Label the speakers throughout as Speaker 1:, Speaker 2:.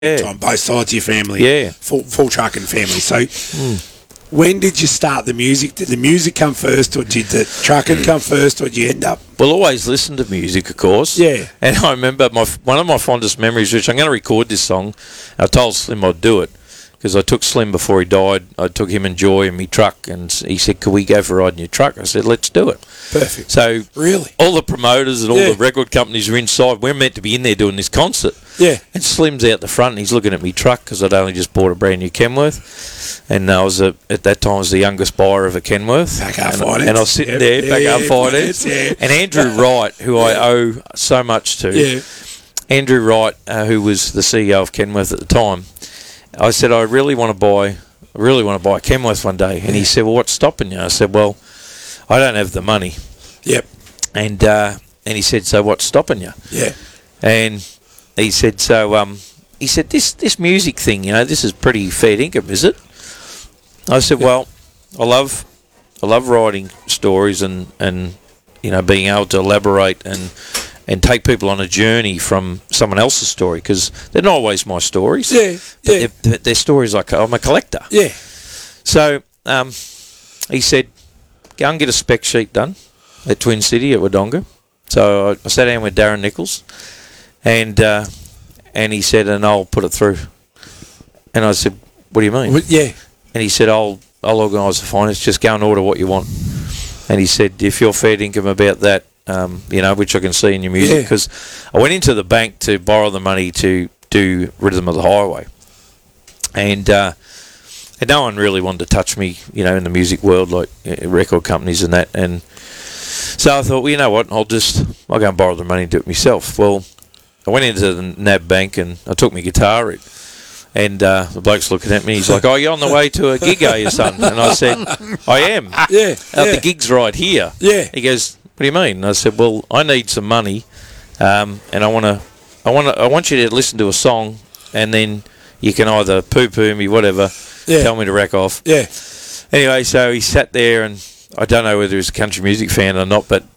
Speaker 1: time, both sides of your family.
Speaker 2: Yeah.
Speaker 1: Full trucking family. So when did you start the music? Did the music come first, or did the trucking come first, or did you end up?
Speaker 2: Well, always listen to music, of course.
Speaker 1: Yeah.
Speaker 2: And I remember one of my fondest memories, which I'm going to record this song. I told Slim I'd do it because I took Slim before he died. I took him and Joy in my truck, and he said, "Could we go for a ride in your truck?" I said, "Let's do it."
Speaker 1: Perfect.
Speaker 2: So
Speaker 1: really,
Speaker 2: all the promoters and all the record companies are inside. We're meant to be in there doing this concert.
Speaker 1: Yeah.
Speaker 2: And Slim's out the front, and he's looking at me truck because I'd only just bought a brand new Kenworth, and I was at that time I was the youngest buyer of a Kenworth.
Speaker 1: Backyard Finance.
Speaker 2: And I was sitting there, Backyard Finance.
Speaker 1: Yeah.
Speaker 2: And Andrew Wright, who I owe so much to.
Speaker 1: Yeah.
Speaker 2: Andrew Wright, who was the CEO of Kenworth at the time, I said, I really want to buy a Kenworth one day. And he said, "Well, what's stopping you?" I said, "Well, I don't have the money."
Speaker 1: Yep.
Speaker 2: And he said, "So what's stopping you?"
Speaker 1: Yeah.
Speaker 2: And he said, this music thing, this is pretty fair income, is it? I said, well, I love writing stories and being able to elaborate and take people on a journey from someone else's story, because they're not always my stories.
Speaker 1: Yeah.
Speaker 2: But they're stories like I'm a collector.
Speaker 1: Yeah.
Speaker 2: So he said, "Go and get a spec sheet done at Twin City at Wodonga." So I sat down with Darren Nichols, and he said, "And I'll put it through." And I said, "What do you mean?"
Speaker 1: Well, yeah.
Speaker 2: And he said, I'll organise the finance, just go and order what you want. And he said, if you're fair income about that, which I can see in your music, because I went into the bank to borrow the money to do Rhythm of the Highway. And no one really wanted to touch me, in the music world, like record companies and that. And so I thought, well, you know what, I'll go and borrow the money and do it myself. Well, I went into the NAB bank and I took my guitar, and the bloke's looking at me. He's like, "Oh, you're on the way to a gig, are you, son?" And I said, "I am.
Speaker 1: Yeah.
Speaker 2: The gig's right here."
Speaker 1: Yeah.
Speaker 2: He goes, "What do you mean?" And I said, "Well, I need some money, and I want you to listen to a song, and then you can either poo-poo me, whatever, tell me to rack off."
Speaker 1: Yeah.
Speaker 2: Anyway, so he sat there, and I don't know whether he's a country music fan or not, but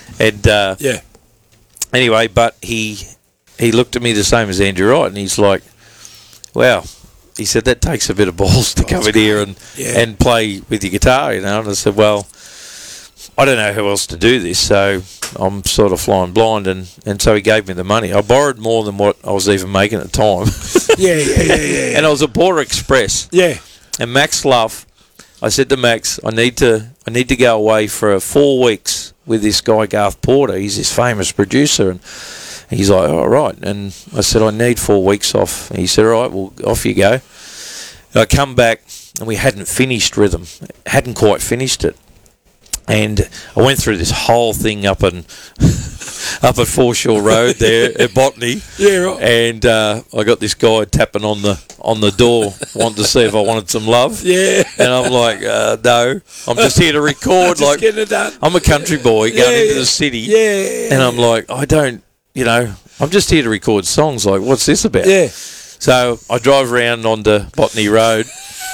Speaker 2: anyway, but he looked at me the same as Andrew Wright, and he's like, "Wow," he said, "that takes a bit of balls to come in here and play with your guitar, And I said, "Well, I don't know how else to do this, so I'm sort of flying blind," and so he gave me the money. I borrowed more than what I was even making at the time.
Speaker 1: Yeah.
Speaker 2: And I was a Border Express.
Speaker 1: Yeah.
Speaker 2: And Max Luff, I said to Max, I need to go away for 4 weeks with this guy Garth Porter. He's this famous producer, and he's like, "All right." And I said, "I need 4 weeks off." And he said, "All right, well, off you go." And I come back, and we hadn't finished Rhythm, hadn't quite finished it. And I went through this whole thing up at Foreshore Road there at Botany.
Speaker 1: Yeah, right.
Speaker 2: And I got this guy tapping on the door, wanting to see if I wanted some love.
Speaker 1: Yeah.
Speaker 2: And I'm like, no, I'm just here to record.
Speaker 1: Just getting it done.
Speaker 2: I'm a country boy going into the city.
Speaker 1: Yeah.
Speaker 2: And I'm like, I'm just here to record songs. Like, what's this about?
Speaker 1: Yeah.
Speaker 2: So I drive around onto Botany Road,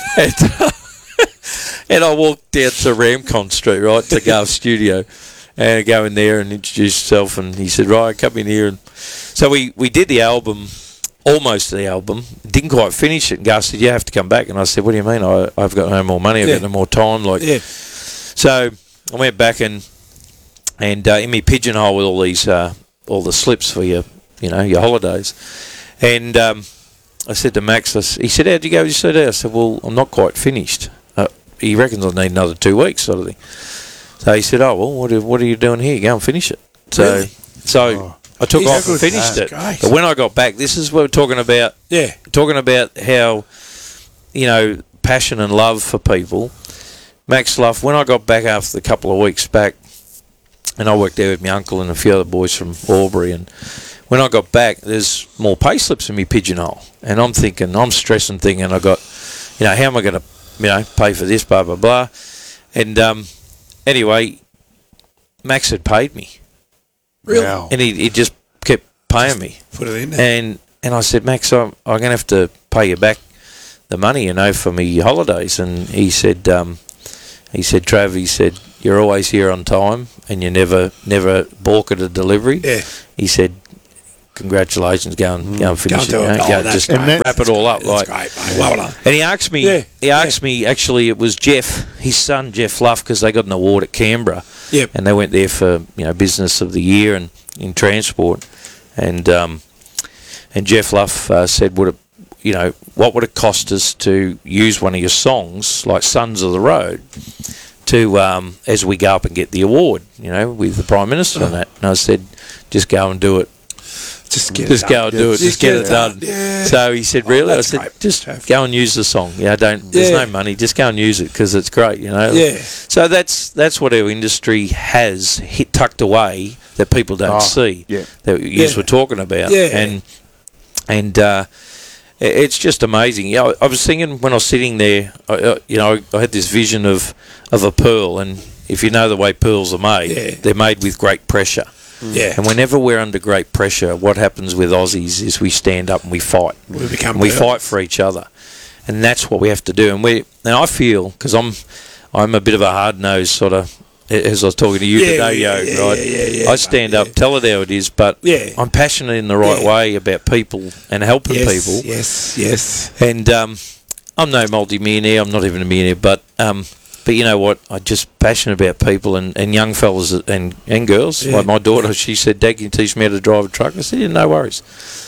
Speaker 2: and I walk down to Ramcon Street, right, to Garth's studio, and I go in there and introduce myself, and he said, "Right, come in here." And so we did the album, almost the album, didn't quite finish it, and Garth said, "You have to come back." And I said, "What do you mean? I've got no more money, I've got no more time." So I went back and in my pigeonhole with all these all the slips for your holidays, and I said to Max, he said, "How'd you go?" He said, I said, "Well, I'm not quite finished." He reckons I need another 2 weeks, sort of thing. So he said, "Oh, well, what are you doing here? Go and finish it."
Speaker 1: Really?
Speaker 2: So I took off and finished it.
Speaker 1: Great.
Speaker 2: But when I got back, this is what we're talking about.
Speaker 1: Yeah.
Speaker 2: Talking about how, passion and love for people. Max Luff, when I got back after a couple of weeks back, and I worked there with my uncle and a few other boys from Albury, and when I got back, there's more pay slips in my pigeonhole. And I'm stressing, thinking, I got, how am I going to, pay for this, blah, blah, blah. And anyway, Max had paid me.
Speaker 1: Really?
Speaker 3: Wow.
Speaker 2: And he just kept paying me.
Speaker 1: Put it in there.
Speaker 2: And I said, "Max, I'm going to have to pay you back the money, for me holidays." And he said, "Trav," he said, "you're always here on time and you never balk at a delivery."
Speaker 1: Yeah.
Speaker 2: He said, congratulations, go and finish
Speaker 1: Go and
Speaker 2: it.
Speaker 1: do it.
Speaker 2: Go
Speaker 1: Oh, that's
Speaker 2: just
Speaker 1: great.
Speaker 2: wrap it all up.
Speaker 1: That's
Speaker 2: Like,
Speaker 1: great, mate. Well done.
Speaker 2: and he asked me, actually, it was Jeff, his son, Jeff Luff, because they got an award at Canberra.
Speaker 1: Yep.
Speaker 2: And they went there for, Business of the Year and in transport. And Jeff Luff said, what would it cost us to use one of your songs, like Sons of the Road, to as we go up and get the award, with the Prime Minister and that. And I said, just go and do it.
Speaker 1: Just
Speaker 2: go and do it. Just get it done.
Speaker 1: Yeah.
Speaker 2: So he said, really? I said,
Speaker 1: great.
Speaker 2: just go and use the song. There's no money. Just go and use it because it's great,
Speaker 1: Yeah.
Speaker 2: So that's what our industry has tucked away that people don't see.
Speaker 3: Yeah.
Speaker 2: That you were talking about.
Speaker 1: Yeah.
Speaker 2: And it's just amazing. I was thinking when I was sitting there, I had this vision of a pearl, and if you know the way pearls are made, they're made with great pressure.
Speaker 1: Yeah.
Speaker 2: And whenever we're under great pressure, what happens with Aussies is we stand up and we fight. We fight for each other, and that's what we have to do. And I feel, because I'm a bit of a hard nosed sort of, as I was talking to you today, right? I stand up, tell it how it is, but I'm passionate in the right way about people and helping people.
Speaker 1: Yes.
Speaker 2: And I'm no multi-millionaire. I'm not even a millionaire, but you know what? I'm just passionate about people and young fellas and girls. Like my daughter, she said, "Dad, can you teach me how to drive a truck?" I said, "Yeah, no worries."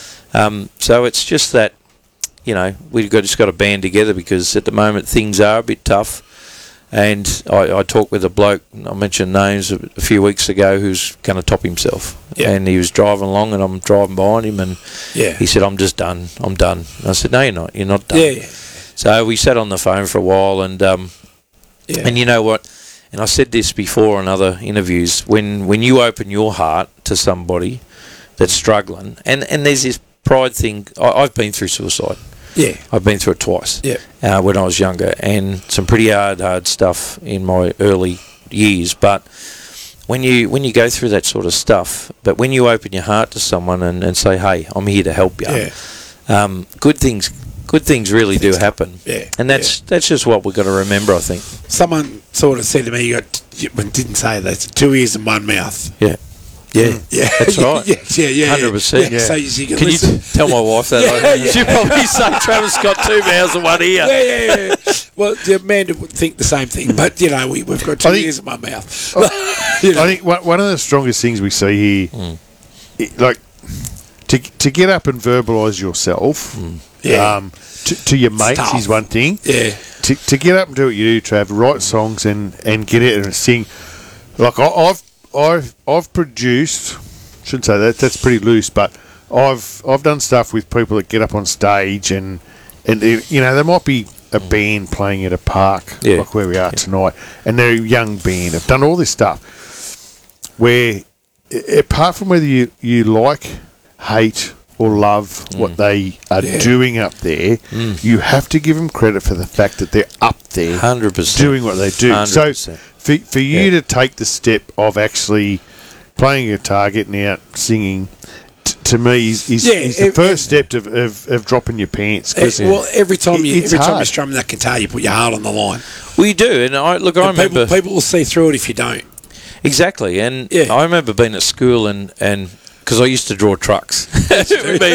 Speaker 2: So it's just that, we've just got to band together, because at the moment things are a bit tough. And I talked with a bloke, I mentioned names a few weeks ago, who's going to top himself. Yeah. And he was driving along, and I'm driving behind him, and he said, "I'm just done. I'm done." And I said, "No, you're not. You're not done."
Speaker 1: Yeah.
Speaker 2: So we sat on the phone for a while, and and you know what? And I said this before in other interviews, when you open your heart to somebody that's struggling, and there's this pride thing. I've been through suicide.
Speaker 1: Yeah.
Speaker 2: I've been through it twice.
Speaker 1: Yeah.
Speaker 2: When I was younger, and some pretty hard stuff in my early years. But when you go through that sort of stuff, but when you open your heart to someone and say, "Hey, I'm here to help you," good things really do happen.
Speaker 1: Yeah.
Speaker 2: And that's just what we've got to remember, I think.
Speaker 1: Someone sort of said to me, didn't say that, 2 ears and 1 mouth.
Speaker 2: Yeah. Yeah, that's right.
Speaker 1: Yeah.
Speaker 2: 100%.
Speaker 1: Yeah. So you
Speaker 2: can you tell my wife that? She'd probably say Travis got 2 mouths and 1 ear.
Speaker 1: Yeah. Well, Amanda would think the same thing, but we've got 2 ears and 1 mouth.
Speaker 3: I think one of the strongest things we see here, like to get up and verbalise yourself, to your mates is one thing.
Speaker 1: Yeah.
Speaker 3: To get up and do what you do, Trav, write songs and get it and sing. Like I've produced, shouldn't say that, that's pretty loose, but I've done stuff with people that get up on stage and there might be a band playing at a park like where we are tonight, and they're a young band. I've done all this stuff where, apart from whether you like, hate or love what they are doing up there, you have to give them credit for the fact that they're up there
Speaker 2: 100%
Speaker 3: doing what they do.
Speaker 2: 100%.
Speaker 3: So for you to take the step of actually playing guitar, getting out, singing, to me is the first step of dropping your pants.
Speaker 1: Every time you
Speaker 3: hard.
Speaker 1: strum that guitar, you put your heart on the line.
Speaker 2: Well, you do, and I remember
Speaker 1: people will see through it if you don't.
Speaker 2: Exactly, and I remember being at school and because I used to draw trucks. And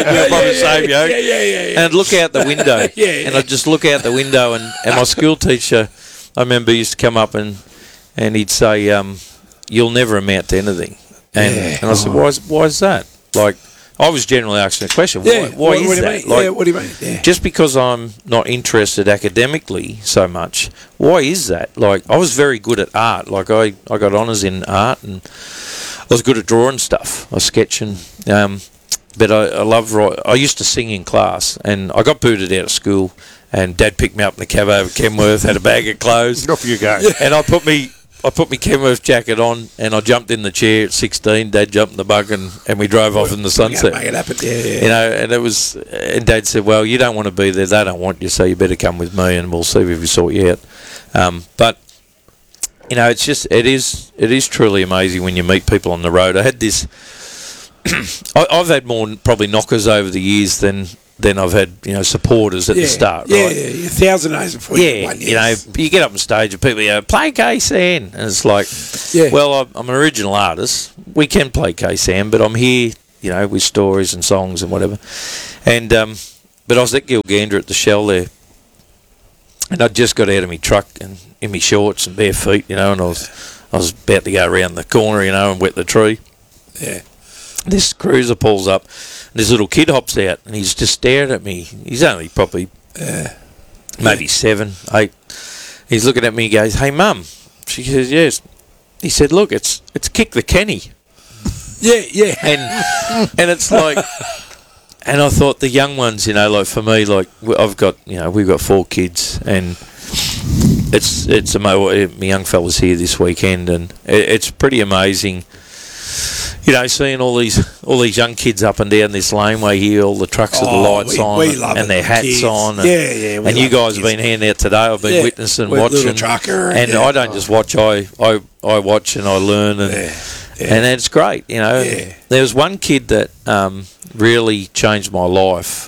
Speaker 2: I'd look out the window, and I'd just look out the window, and my school teacher, I remember, used to come up and he'd say, "You'll never amount to anything." And I said, "Why is that?" Like, I was generally asking a question. Why is that? Like,
Speaker 1: what do you mean? Yeah.
Speaker 2: Just because I'm not interested academically so much, why is that? Like, I was very good at art. Like, I got honours in art, and I was good at drawing stuff. I was sketching. But I love I used to sing in class, and I got booted out of school, and Dad picked me up in the cab over Kenworth, had a bag of clothes.
Speaker 3: Off you go.
Speaker 2: And I put me Kenworth jacket on, and I jumped in the chair at 16. Dad jumped in the bug, and we drove off in the sunset.
Speaker 1: Make it happen.
Speaker 2: And Dad said, "Well, you don't want to be there. They don't want you, so you better come with me, and we'll see if we sort you out." But it's just it is truly amazing when you meet people on the road. I had this. I've had more probably knockers over the years than I've had supporters at the start.
Speaker 1: Yeah,
Speaker 2: right?
Speaker 1: 1,000 days before you won.
Speaker 2: You get up on stage and people go, "Play K-San," and it's like, well, I'm an original artist. We can play K-San, but I'm here with stories and songs and whatever. And but I was at Gilgandra at the Shell there, and I'd just got out of my truck and in my shorts and bare feet, and I was about to go around the corner, and wet the tree.
Speaker 1: Yeah.
Speaker 2: This cruiser pulls up, and this little kid hops out, and he's just staring at me. He's only probably maybe 7, 8. He's looking at me. He goes, "Hey, Mum." She says, "Yes." He said, "Look, it's Kick the Kenny."
Speaker 1: Yeah.
Speaker 2: And it's like, and I thought the young ones, like for me, like I've got, we've got 4 kids, and it's my young fella's here this weekend, and it's pretty amazing. Seeing all these young kids up and down this laneway here, all the trucks with the lights on
Speaker 1: we love
Speaker 2: and their hats
Speaker 1: kids.
Speaker 2: on. And you guys have been handing out today. I've been witnessing, watching.
Speaker 1: Trucker,
Speaker 2: and I don't just watch, I watch and I learn. And it's great, There was one kid that really changed my life,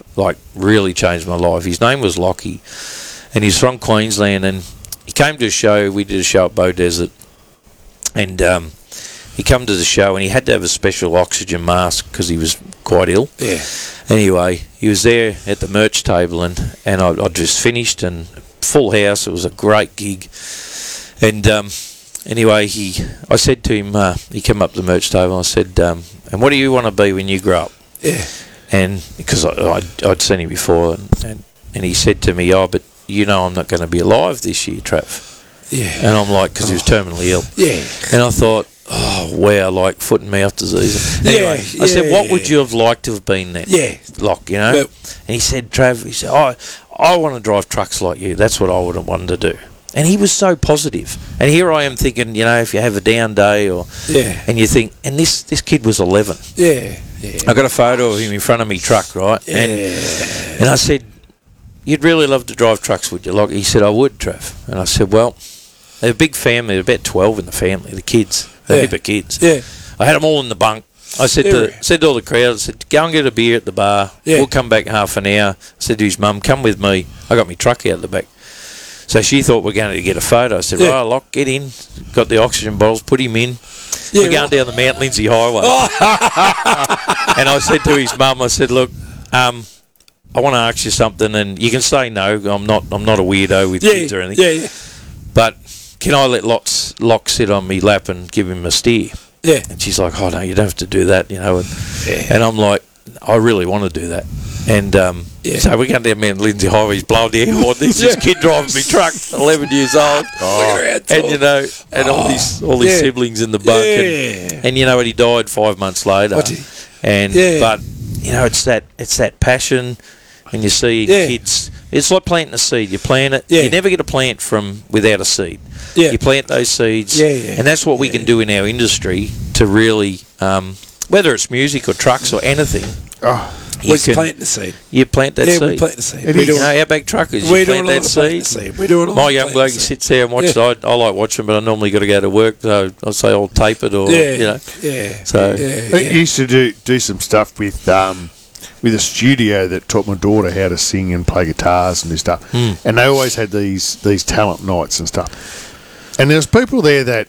Speaker 2: His name was Lockie, and he's from Queensland, and he came to a show. We did a show at Bow Desert, and he come to the show, and he had to have a special oxygen mask because he was quite ill.
Speaker 1: Yeah.
Speaker 2: Anyway, he was there at the merch table, and I just finished, and full house. It was a great gig. And anyway, I said to him, he came up to the merch table, and I said, "And what do you want to be when you grow up?"
Speaker 1: Yeah.
Speaker 2: And because I'd seen him before, and he said to me, "Oh, but I'm not going to be alive this year, Trav."
Speaker 1: Yeah.
Speaker 2: And I'm like, because he was terminally ill.
Speaker 1: Yeah.
Speaker 2: And I thought, oh, wow, like foot and mouth disease. Anyway, I said, what would you have liked to have been then?
Speaker 1: Yeah.
Speaker 2: Lock, And he said, Trav, I want to drive trucks like you. That's what I would have wanted to do. And he was so positive. And here I am thinking, if you have a down day and you think, and this kid was 11.
Speaker 1: Yeah.
Speaker 2: I got a photo of him in front of me truck, right?
Speaker 1: Yeah.
Speaker 2: And I said, you'd really love to drive trucks, would you? Like, he said, I would, Trav. And I said, well, they're a big family. They're about 12 in the family, the kids. A heap of kids.
Speaker 1: Yeah.
Speaker 2: I had them all in the bunk. I said to all the crowd, I said, go and get a beer at the bar.
Speaker 1: Yeah.
Speaker 2: We'll come back in half an hour. I said to his mum, come with me. I got my truck out the back. So she thought we're going to get a photo. I said, right, Lock, get in. Got the oxygen bottles, put him in. We're going down the Mount Lindsay Highway. And I said to his mum, I said, look, I want to ask you something, and you can say no. I'm not a weirdo with kids or anything. Yeah. But can I let Lock sit on me lap and give him a steer?
Speaker 1: Yeah.
Speaker 2: And she's like, oh, no, you don't have to do that, And I'm like, I really want to do that. And so we're going down Mount Lindsay Highway. He's blowing the air horn. There's this kid driving me truck, 11 years old. And, and all these siblings in the bunk.
Speaker 1: Yeah.
Speaker 2: And you know what? He died 5 months later. But, it's that passion. And you see kids, it's like planting a seed. You plant it. You never get a plant without a seed. Yeah. You plant those seeds, and that's what we can do in our industry to really, whether it's music or trucks or anything.
Speaker 1: We plant the seed.
Speaker 2: You plant that seed.
Speaker 1: Yeah, we plant the seed.
Speaker 2: Our big truckers, you plant that seed.
Speaker 1: We do it all.
Speaker 2: My young bloke sits there and watches. I like watching, but I normally got to go to work, so I'll say I'll tape it or So
Speaker 3: I used to do some stuff with a studio that taught my daughter how to sing and play guitars and this stuff. And they always had these talent nights and stuff. And there's people there that,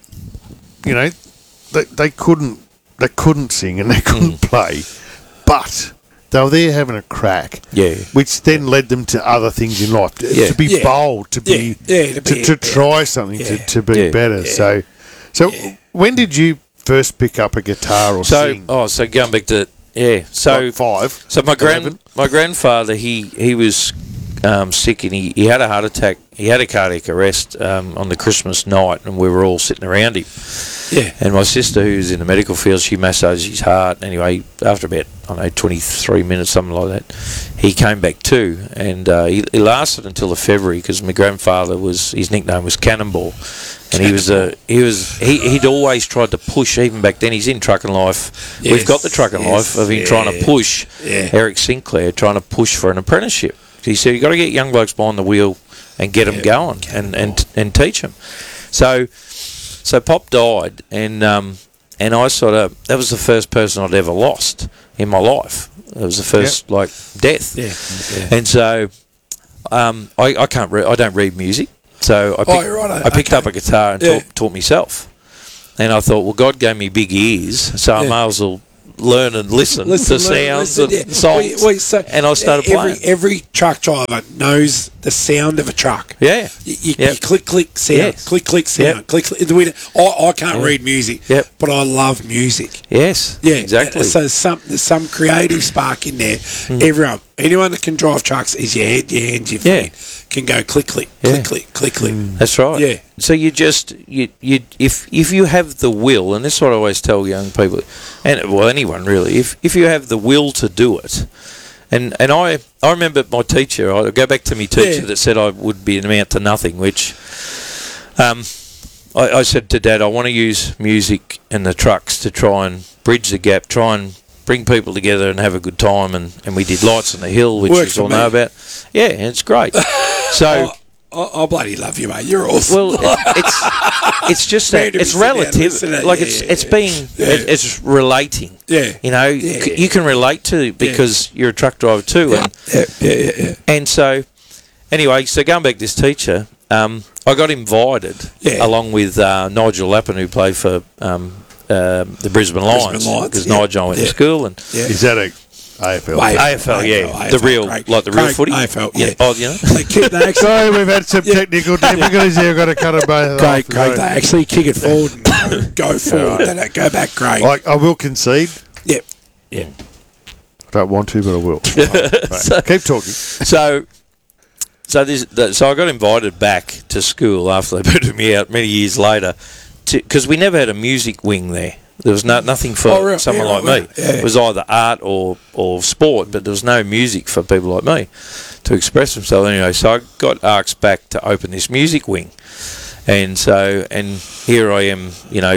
Speaker 3: they couldn't sing and they couldn't play, but they were there having a crack.
Speaker 2: Yeah.
Speaker 3: Which then led them to other things in life. To be bold, to try something, to be better. Yeah. So when did you first pick up a guitar or sing?
Speaker 2: So going back to so
Speaker 3: like 5.
Speaker 2: So my grandfather, he was sick, and he had a heart attack. He had a cardiac arrest on the Christmas night, and we were all sitting around him. Yeah. And my sister, who's in the medical field, she massaged his heart. Anyway, after about 23 minutes, something like that, he came back too, and he lasted until the February because my grandfather his nickname was Cannonball. And he'd always tried to push, even back then. He's in Truckin' Life. Yes, we've got the Truckin' Life of him trying to push Eric Sinclair, trying to push for an apprenticeship. He said, you've got to get young blokes behind the wheel and get them going and teach them. So Pop died, and I that was the first person I'd ever lost in my life. It was the first death. Yeah. And so I don't read music. So I picked up a guitar and taught myself. And I thought, well, God gave me big ears, so I may as well learn and listen to sounds and songs, and I started playing.
Speaker 1: Every truck driver knows the sound of a truck.
Speaker 2: Yeah.
Speaker 1: You click sound,
Speaker 2: Yes.
Speaker 1: click sound, click. I can't read music, but I love music.
Speaker 2: Yes.
Speaker 1: Yeah,
Speaker 2: Exactly.
Speaker 1: So there's some creative spark in there. Anyone that can drive trucks is your head, your hands, your feet can go click, click, click, click.
Speaker 2: That's right.
Speaker 1: Yeah.
Speaker 2: So you just if you have the will, and this is what I always tell young people, and anyone really, if you have the will to do it, and I remember my teacher. I go back to my teacher that said I would be an amount to nothing, which I said to Dad, I want to use music and the trucks to try and bridge the gap, try and bring people together and have a good time, and we did Lights on the Hill, which
Speaker 1: Works
Speaker 2: you all
Speaker 1: for me.
Speaker 2: know about. Yeah, and it's great. So.
Speaker 1: I bloody love you, mate. You're awesome.
Speaker 2: Well, it's just that
Speaker 1: Random
Speaker 2: it's
Speaker 1: sit down,
Speaker 2: relative.
Speaker 1: listen to that.
Speaker 2: Like
Speaker 1: Yeah,
Speaker 2: it's being it's relating.
Speaker 1: Yeah.
Speaker 2: You know, you can relate to because you're a truck driver too.
Speaker 1: Yeah.
Speaker 2: And so, anyway, so going back to this teacher, I got invited along with Nigel Lappin, who played for the Brisbane Lions, because Nigel went to school. And
Speaker 3: Is that a AFL?
Speaker 2: AFL, yeah. The real,
Speaker 1: great.
Speaker 2: like the real footy.
Speaker 1: AFL, yeah.
Speaker 2: Oh, you know?
Speaker 1: They actually,
Speaker 3: Sorry, we've had some technical difficulties here. I've got to cut them both off.
Speaker 1: Great. They actually kick it forward and go forward. They don't go back. Great.
Speaker 3: I will concede.
Speaker 1: Yep.
Speaker 2: Yeah.
Speaker 3: I don't want to, but I will. Right. Keep talking.
Speaker 2: So I got invited back to school after they booted me out many years later, because we never had a music wing there. There was nothing for someone like me.
Speaker 1: Yeah.
Speaker 2: It was either art or sport, but there was no music for people like me to express themselves. Anyway, so I got asked back to open this music wing, and here I am,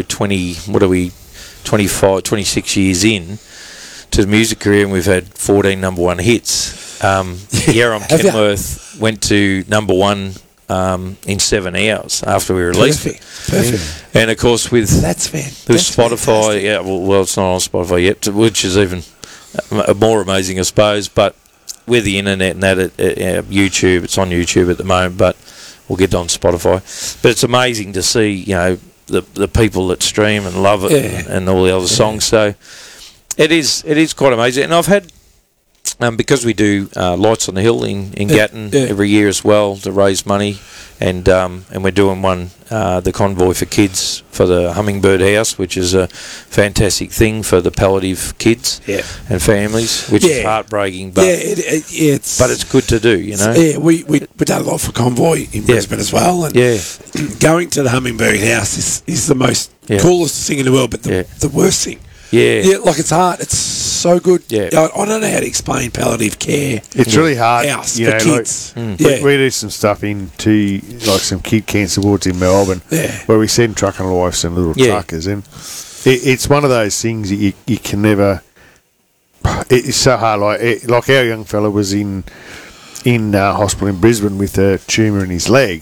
Speaker 2: 25, 26 years in to the music career, and we've had 14 number one hits. Yaram Kenworth went to number one in 7 hours after we released it.
Speaker 1: Perfect.
Speaker 2: And of course with Spotify, well, it's not on Spotify yet, which is even more amazing, I suppose. But with the internet and that, YouTube, it's on YouTube at the moment, but we'll get it on Spotify. But it's amazing to see, the people that stream and love it and all the other songs. So it is quite amazing. And I've had. Because we do Lights on the Hill in Gatton every year as well to raise money, and we're doing one, the Convoy for Kids for the Hummingbird House, which is a fantastic thing for the palliative kids and families, which is heartbreaking, but it's good to do,
Speaker 1: Yeah, we done a lot for Convoy in Brisbane as well, and going to the Hummingbird House is the most coolest thing in the world, but the worst thing. Yeah, like it's hard. It's so good. Yeah, I don't know how to explain palliative care.
Speaker 3: It's really hard.
Speaker 1: House for kids.
Speaker 3: We do some stuff into like some kid cancer wards in Melbourne, where we send truck and wives and little truckers, and it's one of those things that you can never. It's so hard. Like our young fella was in hospital in Brisbane with a tumour in his leg,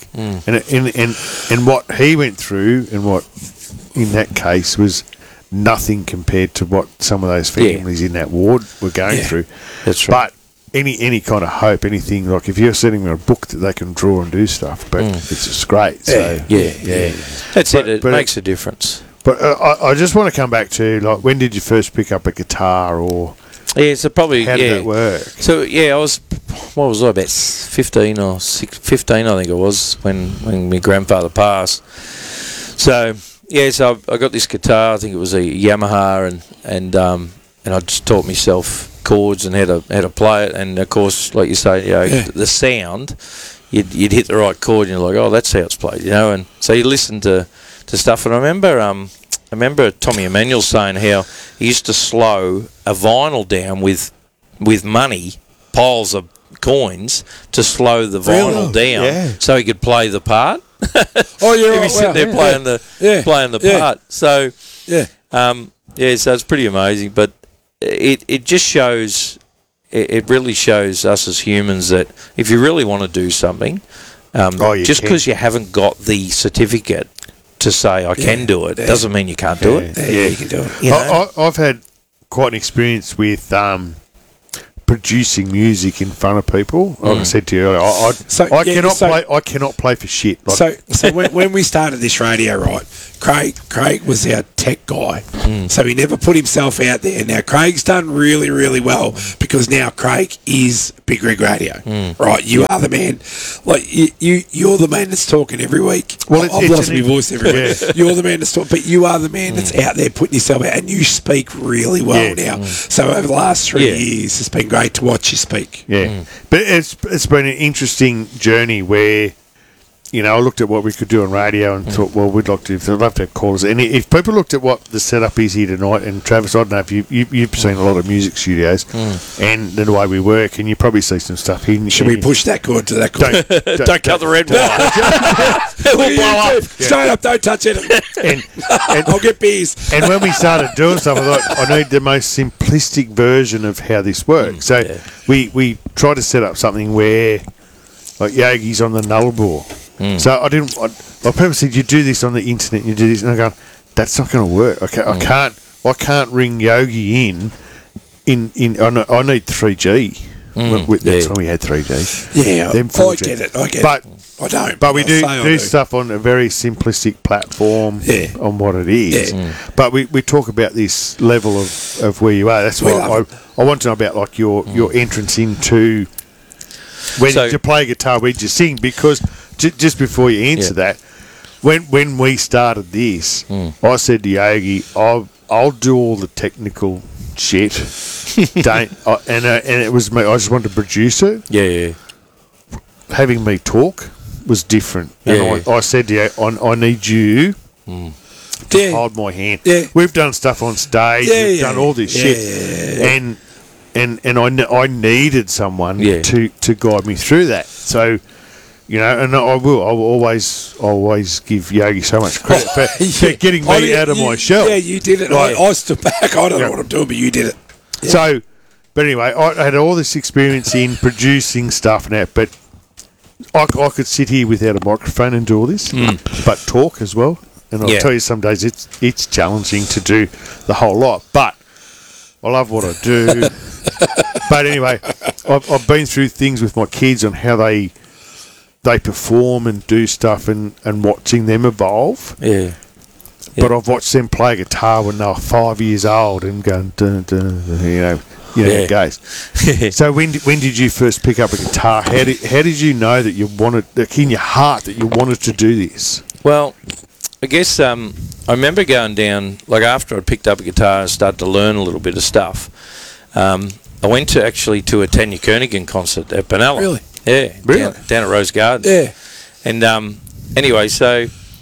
Speaker 3: and what he went through, and what in that case was nothing compared to what some of those families in that ward were going through.
Speaker 2: That's right.
Speaker 3: But any kind of hope, anything, like if you're sending them a book that they can draw and do stuff, but it's just great. So
Speaker 2: That's it. It makes a difference.
Speaker 3: But I just want to come back to, like, when did you first pick up a guitar, or
Speaker 2: so probably
Speaker 3: how did that work?
Speaker 2: So I was, what was I, about 15 or 15, I think it was, when my grandfather passed. So so I got this guitar. I think it was a Yamaha, and I just taught myself chords and how to play it. And of course, like you say, the sound, you'd hit the right chord, and you're like, oh, that's how it's played, And so you listen to stuff. And I remember Tommy Emmanuel saying how he used to slow a vinyl down with money, piles of coins, to slow the vinyl down so he could play the part. He'd be sitting there playing the part. So so it's pretty amazing. But it just shows, it really shows us as humans that if you really want to do something, just because you haven't got the certificate to say I can do it doesn't mean you can't do it.
Speaker 1: You can do it.
Speaker 3: I've had quite an experience with producing music in front of people. Like I said to you earlier, I cannot play for shit.
Speaker 1: So when we started this radio, right, Craig was our tech guy. So he never put himself out there. Now, Craig's done really, really well because now Craig is Big Rig Radio. Right? You are the man. Like, you're the man that's talking every week. Well, I've lost my voice every week. You're the man that's talking, but you are the man that's out there putting yourself out, and you speak really well now. So over the last 3 years, it's been great to watch you speak.
Speaker 3: But it's been an interesting journey where, you know, I looked at what we could do on radio and thought, well, I'd love to have callers. And if people looked at what the setup is here tonight, and Travis, I don't know if you've seen a lot of music studios and the way we work, and you probably see some stuff here.
Speaker 1: Should we push that cord to that cord?
Speaker 2: Don't cut the red wire. It will blow up.
Speaker 1: Straight up, don't touch it. And I'll get beers.
Speaker 3: And when we started doing stuff, I thought, I need the most simplistic version of how this works. So we tried to set up something where, like, Yogi's on the Nullarbor. So I people said, you do this on the internet, you do this, and I go, that's not going to work. I can't ring Yogi in I need 3G. That's when we had 3G.
Speaker 1: Yeah, I get it. But I don't.
Speaker 3: But we do stuff on a very simplistic platform on what it is. But we talk about this level of where you are. That's why I want to know about, like, your entrance into when you play guitar, when you sing, because just before you answer that, when we started this, I said to Yogi, I'll do all the technical shit. And it was me. I just wanted to produce it.
Speaker 2: Yeah.
Speaker 3: Having me talk was different. And I said to you, I need you to hold my hand. We've done stuff on stage. We've done all this shit. And I needed someone to guide me through that. So, you know, and I will always give Yogi so much credit for getting me out of my shell.
Speaker 1: Yeah, you did it. I stood back. I don't know what I'm doing, but you did it. Yeah.
Speaker 3: So, but anyway, I had all this experience in producing stuff and that, but I could sit here without a microphone and do all this, but talk as well. And I'll tell you, some days it's challenging to do the whole lot, but I love what I do. But anyway, I've been through things with my kids on how they perform and do stuff, and watching them evolve. But I've watched them play guitar when they were 5 years old and going, dun, dun, dun, you know it goes. So when did you first pick up a guitar? How did you know that you wanted, like, in your heart, that you wanted to do this?
Speaker 2: Well, I guess I remember going down, like, after I picked up a guitar and started to learn a little bit of stuff. I went to a Tanya Kernaghan concert at Benalla.
Speaker 1: Really?
Speaker 2: Yeah.
Speaker 3: Really?
Speaker 2: Down at Rose Garden.
Speaker 1: Yeah.
Speaker 2: And anyway, so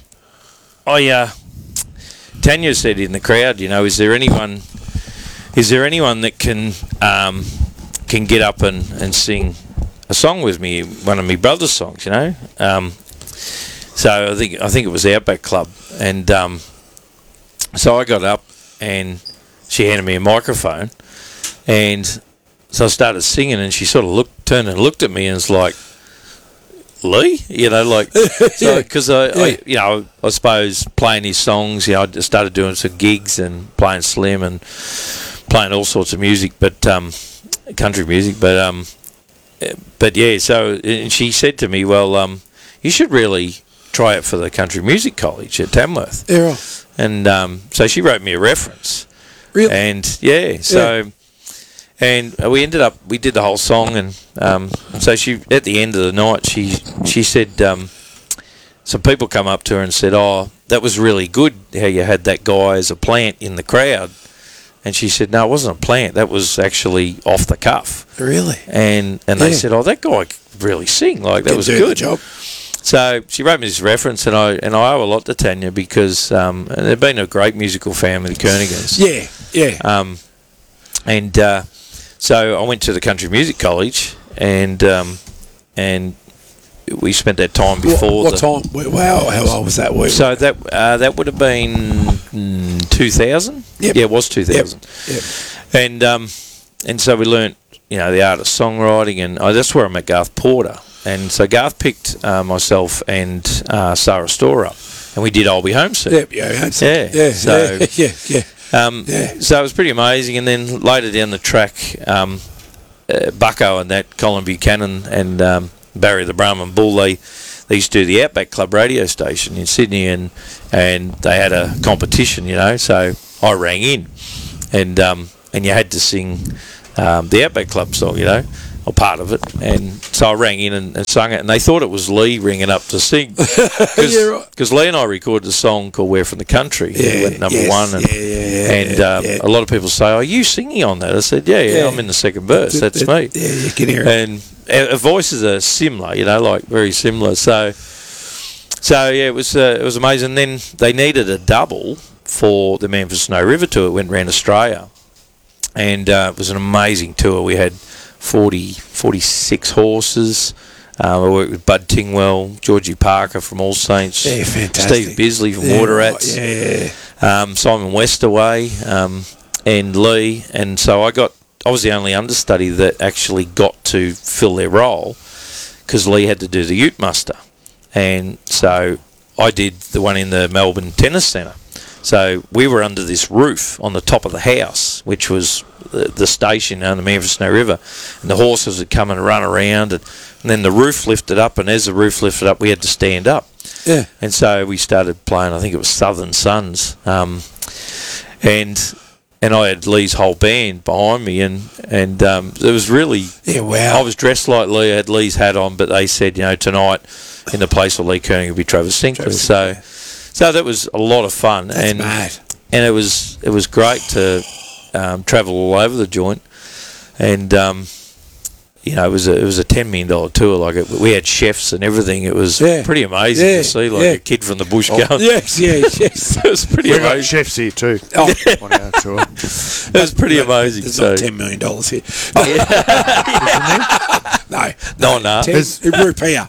Speaker 2: Tanya said in the crowd, you know, is there anyone that can get up and sing a song with me, one of my brother's songs, you know? So I think it was Outback Club, and so I got up and she handed me a microphone, and so I started singing, and she sort of turned and looked at me and was like, Lee, you know, like, so because I suppose playing his songs, you know, I started doing some gigs and playing Slim and playing all sorts of music, but country music, but yeah. So, and she said to me, well, you should really try it for the Country Music College at Tamworth.
Speaker 1: Yeah.
Speaker 2: And so she wrote me a reference.
Speaker 1: Really?
Speaker 2: And so. And we did the whole song, and so she, at the end of the night, she said, some people come up to her and said, oh, that was really good how you had that guy as a plant in the crowd. And she said, no, it wasn't a plant, that was actually off the cuff.
Speaker 1: Really?
Speaker 2: And they said, oh, that guy could really sing, like, that was good.
Speaker 1: The job.
Speaker 2: So she wrote me this reference, and I owe a lot to Tanya, because they've been a great musical family, the Kernagans.
Speaker 1: Yeah.
Speaker 2: So I went to the Country Music College, and we spent that time before.
Speaker 1: What time? Wow, how old was that?
Speaker 2: So that would have been 2000.
Speaker 1: Yep.
Speaker 2: Yeah, it was 2000.
Speaker 1: Yep.
Speaker 2: And so we learnt, you know, the art of songwriting, and that's where I met Garth Porter. And so Garth picked myself and Sarah Storr up, and we did I'll Be Home Soon.
Speaker 1: Yeah.
Speaker 2: So it was pretty amazing, and then later down the track, Bucko and that Colin Buchanan and Barry the Brahman Bull, they used to do the Outback Club radio station in Sydney, and they had a competition, so I rang in, and you had to sing the Outback Club song, or part of it, and so I rang in and sung it, and they thought it was Lee ringing up to sing, because Lee and I recorded a song called "We're from the Country." It went number one, and a lot of people say, "Are you singing on that?" I said, "Yeah, I'm in the second verse. That's me."
Speaker 1: Yeah, you can hear it.
Speaker 2: And our voices are similar, like very similar. So yeah, it was amazing. Then they needed a double for the Man for Snow River tour. It went around Australia, and it was an amazing tour. We had 46 horses. I worked with Bud Tingwell, Georgie Parker from All Saints, Steve Bisley from Water Rats, Simon Westerway, and Lee. And so I was the only understudy that actually got to fill their role, because Lee had to do the Ute Muster. And so I did the one in the Melbourne Tennis Centre. So we were under this roof on the top of the house, which was the station on the Man for Snow River, and the horses would come and run around, and then the roof lifted up, and as the roof lifted up, we had to stand up.
Speaker 1: Yeah.
Speaker 2: And so we started playing, I think it was Southern Sons, and I had Lee's whole band behind me, and it was really...
Speaker 1: Yeah, wow.
Speaker 2: I was dressed like Lee, I had Lee's hat on, but they said, tonight in the place of Lee Koenig would be Travis Sinclair. So that was a lot of fun.
Speaker 1: That's mad.
Speaker 2: And it was great to travel all over the joint, and it was a $10 million tour. We had chefs and everything. It was pretty amazing to see, a kid from the bush going.
Speaker 1: Yes.
Speaker 2: It was pretty
Speaker 3: We've
Speaker 2: amazing.
Speaker 3: got chefs here too. On our tour.
Speaker 2: It was pretty amazing.
Speaker 1: There's not $10 million here. No.
Speaker 2: No.
Speaker 1: 10 rupiah.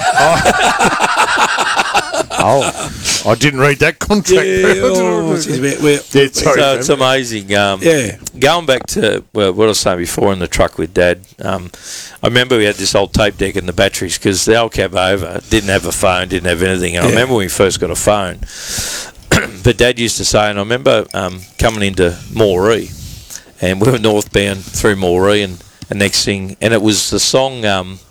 Speaker 3: I didn't read that contract.
Speaker 2: So it's amazing. Going back to what I was saying before in the truck with Dad, I remember we had this old tape deck and the batteries, because the old cab over didn't have a phone, didn't have anything. And I remember when we first got a phone, but Dad used to say, and I remember coming into Moree, and we were northbound through Moree, and next thing, and it was the song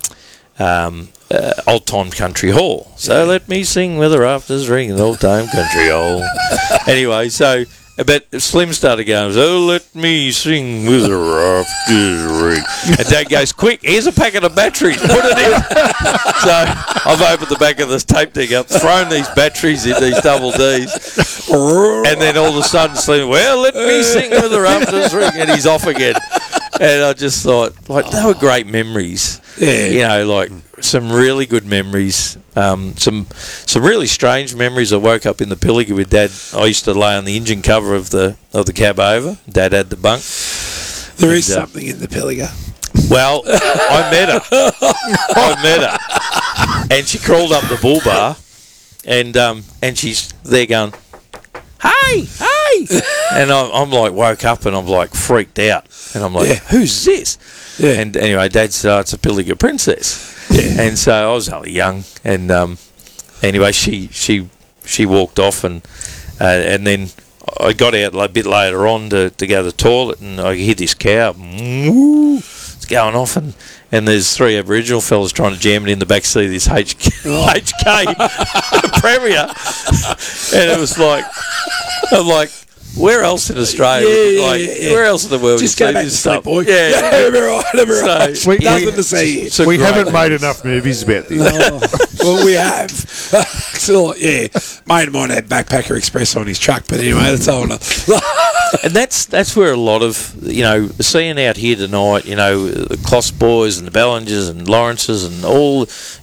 Speaker 2: Old Time Country Hall. So let me sing with the rafters ring, Old Time Country Hall. Anyway, but Slim started going, "Oh, let me sing with the rafters ring." And Dad goes, "Quick, here's a packet of batteries, put it in." So I've opened the back of this tape deck up, thrown these batteries in, these double Ds, and then all of a sudden Slim, "Well, let me sing with the rafters ring," and he's off again. And I just thought, they were great memories. Yeah. Some really good memories. Some really strange memories. I woke up in the Pilliga with Dad. I used to lay on the engine cover of the cab over. Dad had the bunk.
Speaker 1: There is something in the Pilliga.
Speaker 2: Well, I met her. And she crawled up the bull bar, and she's there going, "Hey!" And I'm woke up and I'm freaked out, and I'm like, "Who's this?" Yeah. And anyway, Dad said, "It's a Pilliga princess." Yeah. And so I was only young, and anyway, she walked off, and then I got out a bit later on to go to the toilet, and I hear this cow, it's going off, and there's 3 Aboriginal fellas trying to jam it in the back seat of this HK Premier, and it was I'm like, where else in Australia? Where else in the world?
Speaker 1: Just go back to sleep, boy.
Speaker 2: Yeah,
Speaker 1: never right. Nothing to see.
Speaker 3: We haven't made enough movies about this.
Speaker 1: Well, we have. So, mate of mine had Backpacker Express on his truck, but anyway, that's all.
Speaker 2: And that's where a lot of seeing out here tonight, the Kloss boys and the Bellingers and Lawrences and all,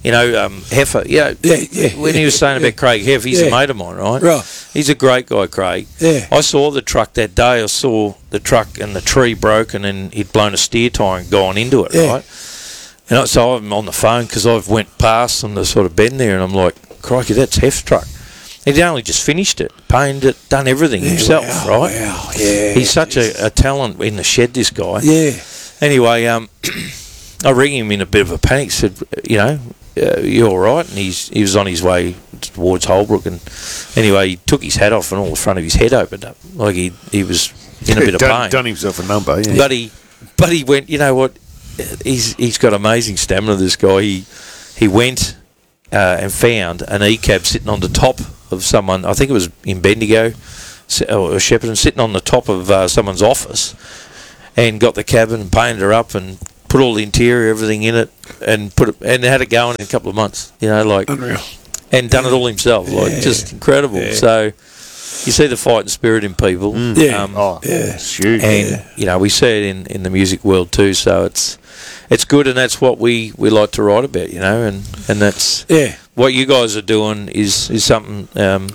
Speaker 2: Heffer. When he was saying about Craig Heff, he's a mate of mine, right?
Speaker 1: Right.
Speaker 2: He's a great guy, Craig.
Speaker 1: Yeah.
Speaker 2: I saw the truck that day. I saw the truck and the tree broken, and he'd blown a steer tyre and gone into it, right? And so I'm on the phone because I've went past on the sort of bend there, and I'm like, crikey, that's Heff's truck. He'd only just finished it, painted it, done everything himself, right?
Speaker 1: Wow, yeah.
Speaker 2: He's such a talent in the shed, this guy.
Speaker 1: Yeah.
Speaker 2: Anyway, I rang him in a bit of a panic, said, you all right? And he was on his way towards Holbrook, and anyway, he took his hat off and all the front of his head opened up, like he was in a bit of pain.
Speaker 3: Done himself a number, yeah.
Speaker 2: But he went, you know what? He's got amazing stamina, this guy. He went and found an E-cab sitting on the top of someone. I think it was in Bendigo or Shepparton, sitting on the top of someone's office, and got the cabin and painted her up and put all the interior, everything in it, and had it going in a couple of months.
Speaker 1: Unreal.
Speaker 2: And done it all himself, just incredible. Yeah. So you see the fighting spirit in people.
Speaker 3: It's huge.
Speaker 2: And we see it in the music world too. So it's good, and that's what we like to write about. And that's what you guys are doing is something.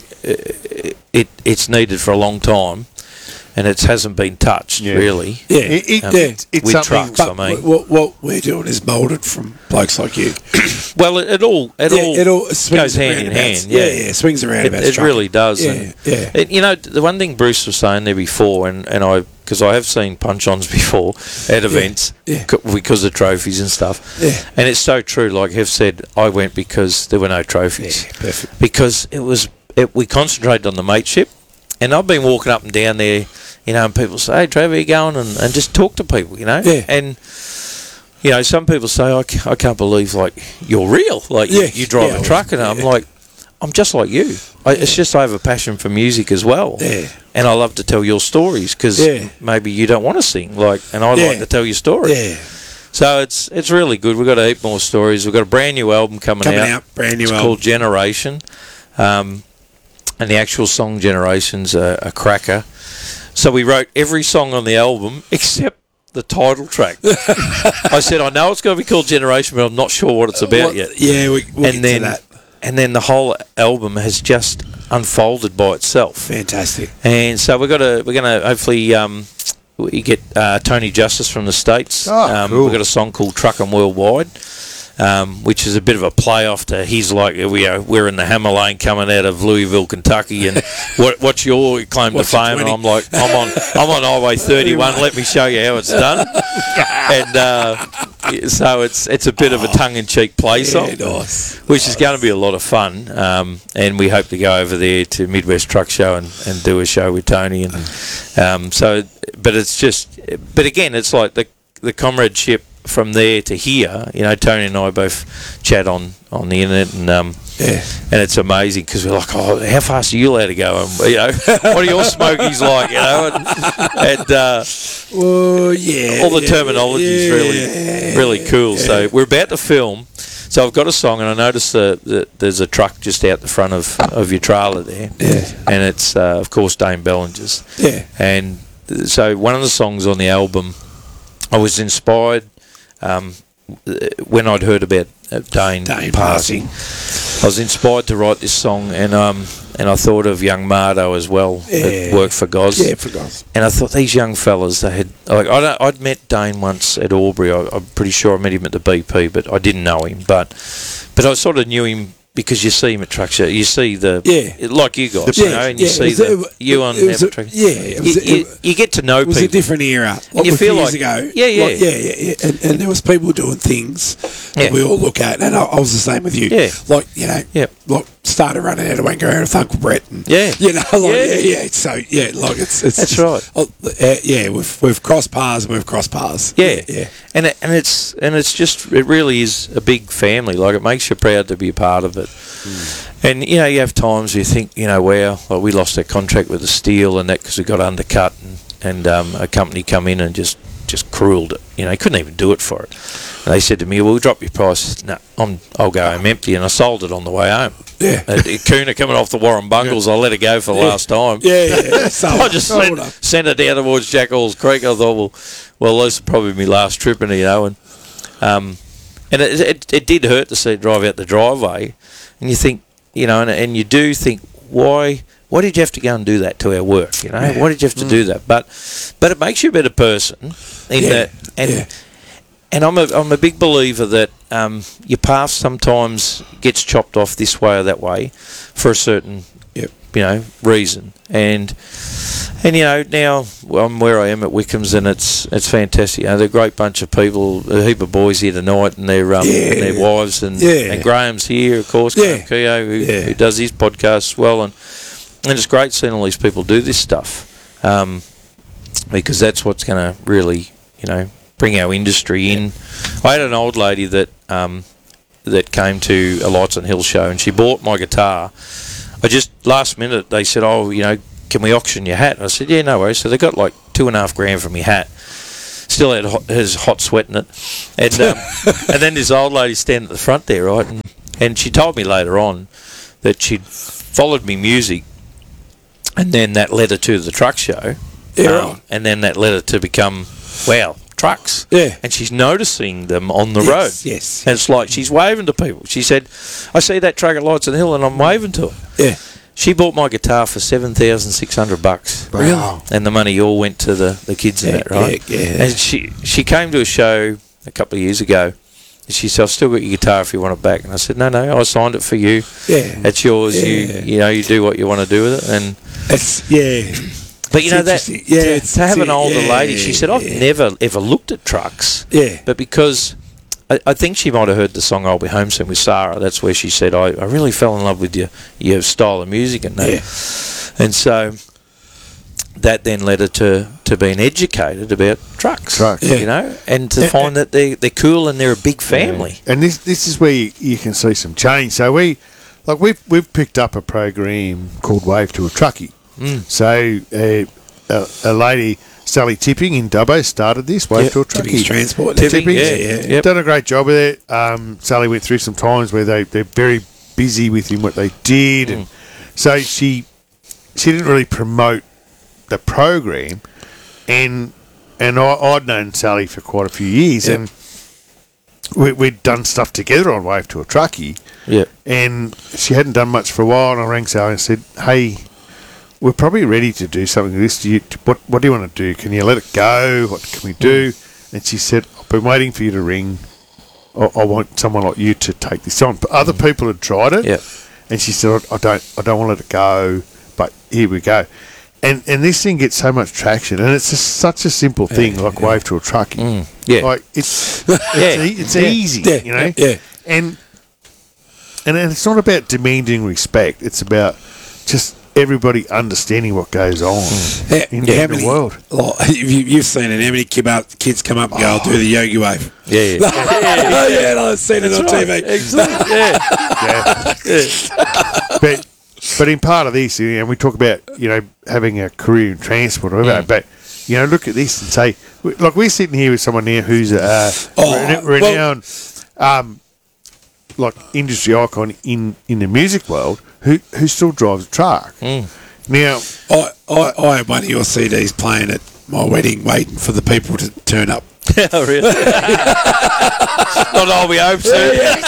Speaker 2: It's needed for a long time. And it hasn't been touched, really.
Speaker 3: It's
Speaker 2: with
Speaker 3: something.
Speaker 2: Trucks, I mean.
Speaker 1: What we're doing is moulded from blokes like you.
Speaker 2: Well, it all goes hand in hand.
Speaker 1: Yeah, swings around.
Speaker 2: It really does.
Speaker 1: Yeah,
Speaker 2: the one thing Bruce was saying there before, and because I have seen punch-ons before at events because of trophies and stuff.
Speaker 1: Yeah.
Speaker 2: And it's so true. Like Hev said, I went because there were no trophies.
Speaker 1: Yeah, perfect.
Speaker 2: Because we concentrated on the mateship. And I've been walking up and down there, and people say, "Hey, Trevor, you going?" And just talk to people,
Speaker 1: Yeah.
Speaker 2: And, some people say, I can't believe, you're real. You drive a truck. And I'm like, I'm just like you. It's just I have a passion for music as well.
Speaker 1: Yeah.
Speaker 2: And I love to tell your stories because maybe you don't want to sing, and I like to tell your stories.
Speaker 1: Yeah.
Speaker 2: So it's really good. We've got a heap more stories. We've got a brand new album coming out.
Speaker 1: Brand new
Speaker 2: album. It's called Generation. And the actual song Generation's a cracker. So we wrote every song on the album except the title track. I said, I know it's going to be called Generation, but I'm not sure what it's about yet.
Speaker 1: Yeah, we'll get to that.
Speaker 2: And then the whole album has just unfolded by itself.
Speaker 1: Fantastic.
Speaker 2: And so we're going to hopefully we get Tony Justice from the States.
Speaker 3: Cool.
Speaker 2: We've got a song called Truckin' Worldwide. Which is a bit of a playoff to his we're in the Hammer Lane coming out of Louisville, Kentucky, and what's your claim to fame? And I'm like, I'm on Highway 31. Let me show you how it's done. And so it's a bit of a tongue-in-cheek play song, which is going to be a lot of fun. And we hope to go over there to Midwest Truck Show and do a show with Tony. And but again, it's like the comradeship. From there to here, Tony and I both chat on the internet, and it's amazing because we're like, how fast are you allowed to go? And what are your smokies like?
Speaker 1: Well,
Speaker 2: all the terminology is really cool. Yeah. So we're about to film. So I've got a song, and I noticed that there's a truck just out the front of your trailer there, and it's of course Dane Bellinger's.
Speaker 1: Yeah,
Speaker 2: and so one of the songs on the album, I was inspired. When I'd heard about Dane passing, I was inspired to write this song, and I thought of young Mardo as well, that worked for Goz.
Speaker 1: Yeah, for Goz.
Speaker 2: And I thought these young fellas, they had I'd met Dane once at Albury. I'm pretty sure I met him at the BP, but I didn't know him. But I sort of knew him. Because you see him at truck show, you see like you guys, and you see you on truck. You get to know people.
Speaker 1: It was a different era.
Speaker 2: And you feel years
Speaker 1: ago.
Speaker 2: Yeah.
Speaker 1: And there was people doing things that we all look at, and I was the same with you. Yeah. Like started running out of Wangaroo with Uncle Brett. And, So it's
Speaker 2: that's right.
Speaker 1: We've crossed paths. We've crossed paths.
Speaker 2: Yeah. And it's just it really is a big family. Like it makes you proud to be a part of it. And you have times you think we lost our contract with the steel and that because we got undercut and a company come in and just crueled it. He couldn't even do it for it. And they said to me, "We'll drop your price." No, I'll go home empty, and I sold it on the way home.
Speaker 1: Yeah,
Speaker 2: Kuna coming off the Warren Bungles, I let it go for the last time.
Speaker 1: Yeah.
Speaker 2: I just sent it down towards Jack Hall's Creek. I thought, well, this will probably be my last trip, and and it did hurt to see it drive out the driveway, and you think, and you do think, why did you have to go and do that to our work? Why did you have to do that? But it makes you a better person in that, and I'm a big believer that your path sometimes gets chopped off this way or that way for a certain reason, and now I'm where I am at Wickham's, and it's fantastic. They're a great bunch of people, a heap of boys here tonight, and their wives, and Graham's here, of course, Graham Keogh, who does his podcast as well, and it's great seeing all these people do this stuff, because that's what's going to really bring our industry in. I had an old lady that that came to a Lights on Hill show, and she bought my guitar. I just, last minute, they said, oh, you know, can we auction your hat? And I said, yeah, no worries. So they got like $2,500 from my hat. Still has hot sweat in it. And and then this old lady standing at the front there, right? And she told me later on that she'd followed me music, and then that led her to the truck show.
Speaker 1: Yeah,
Speaker 2: and then that led her to become, wow, trucks.
Speaker 1: Yeah.
Speaker 2: And she's noticing them on the road.
Speaker 1: Yes.
Speaker 2: And it's like she's waving to people. She said, I see that truck at Lights on Hill and I'm waving to her.
Speaker 1: Yeah.
Speaker 2: She bought my guitar for $7,600.
Speaker 1: Really?
Speaker 2: And the money all went to the kids in it, right?
Speaker 1: Yeah.
Speaker 2: And she came to a show a couple of years ago. And she said, I've still got your guitar if you want it back. And I said, no, I signed it for you.
Speaker 1: Yeah.
Speaker 2: It's yours.
Speaker 1: Yeah.
Speaker 2: You know, you do what you want to do with it. And But you know that to have an older lady, she said, I've never ever looked at trucks.
Speaker 1: Yeah.
Speaker 2: But because I think she might have heard the song I'll Be Home Soon with Sarah. That's where she said, I really fell in love with your style of music and that.
Speaker 1: Yeah.
Speaker 2: And so that then led her to being educated about trucks. You know, and to find that they're cool and they're a big family.
Speaker 3: Yeah. And this is where you can see some change. So we've picked up a program called Wave to a Truckie. So a lady, Sally Tipping in Dubbo, started this Wave to a Truckie.
Speaker 1: Tipping's Transport.
Speaker 2: Tipping,
Speaker 3: done a great job with it. Sally went through some times where they're very busy with what they did, and so she didn't really promote the program, and I'd known Sally for quite a few years, and we'd done stuff together on Wave to a Truckie, and she hadn't done much for a while, and I rang Sally and said, hey, we're probably ready to do something like this. What do you want to do? Can you let it go? What can we do? And she said, I've been waiting for you to ring. I want someone like you to take this on. But other people had tried it, and she said, I don't want to let it go, but here we go. And this thing gets so much traction, and it's just such a simple thing, like Wave to a Truckie. Like it's easy, you know. And it's not about demanding respect. It's about just everybody understanding what goes on in the world.
Speaker 1: You've seen it. How many kids come up and go, I'll do the Yogi Wave? I've seen it on TV.
Speaker 3: Exactly. But in part of this, and we talk about, you know, having a career in transport or whatever, but, you know, look at this and say, like, we're sitting here with someone here who's a renowned like industry icon in the music world who still drives a truck. Now,
Speaker 1: I had one of your CDs playing at my wedding, waiting for the people to turn up.
Speaker 2: Oh, really? Not all we hope so.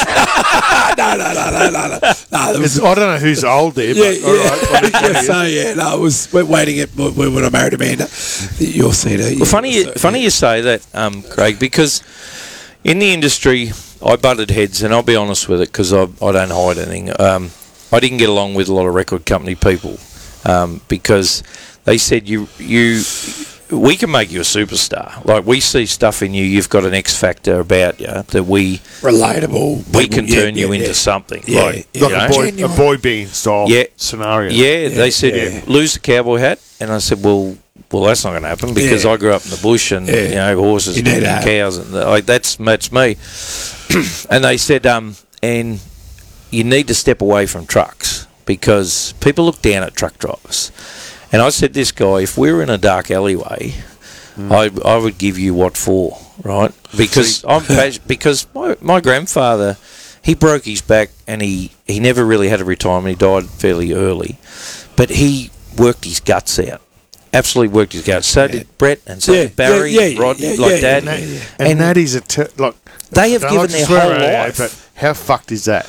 Speaker 1: No.
Speaker 3: I don't know who's old there, but
Speaker 1: it was. We're waiting at when I married Amanda. Your CD.
Speaker 2: Well, funny you say that, Craig, because in the industry, I butted heads, and I'll be honest with it because I don't hide anything. I didn't get along with a lot of record company people because they said we can make you a superstar. Like, we see stuff in you, you've got an X factor about you that we
Speaker 1: relatable.
Speaker 2: We can turn you into something. Like
Speaker 3: a boy band style scenario.
Speaker 2: They said lose the cowboy hat, and I said, well, that's not going to happen because I grew up in the bush and you know, horses and cows and like that's me. And they said, and you need to step away from trucks because people look down at truck drivers. And I said, this guy, if we were in a dark alleyway, I would give you what for, right? Because because my grandfather, he broke his back and he never really had a retirement. He died fairly early, but he worked his guts out. Absolutely worked his guts. So did Brett, and so did Barry, Rod, Dad.
Speaker 3: And that is like
Speaker 2: they have given their whole life.
Speaker 3: But how fucked is that?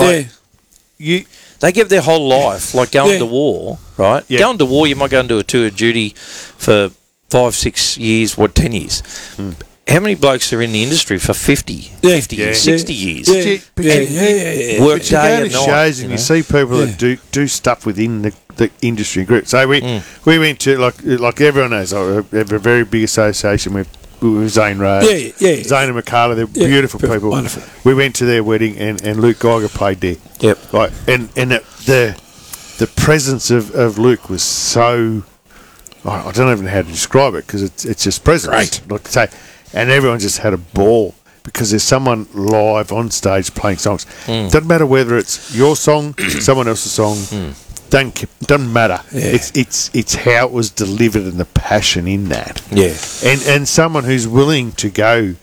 Speaker 2: They give their whole life, like going to war, right? Yeah. Going to war, you might go and do a tour of duty for 5, 6 years, 10 years. How many blokes are in the industry for 50 years, 60 years?
Speaker 3: Work day and night. Shows and you see people that do stuff within the industry group. So we went to, like everyone knows, I have a very big association with Zane Rose. Zane and Mikala, they're beautiful people.
Speaker 1: Wonderful.
Speaker 3: We went to their wedding and Luke Geiger played there.
Speaker 2: Yep.
Speaker 3: Like and the presence of Luke was so, I don't even know how to describe it because it's just presence.
Speaker 1: Great.
Speaker 3: Like say, and everyone just had a ball. because there's someone live on stage playing songs. Doesn't matter whether it's your song, someone else's song. Doesn't matter. Yeah. It's how it was delivered and the passion in that.
Speaker 2: Yeah.
Speaker 3: And someone who's willing to go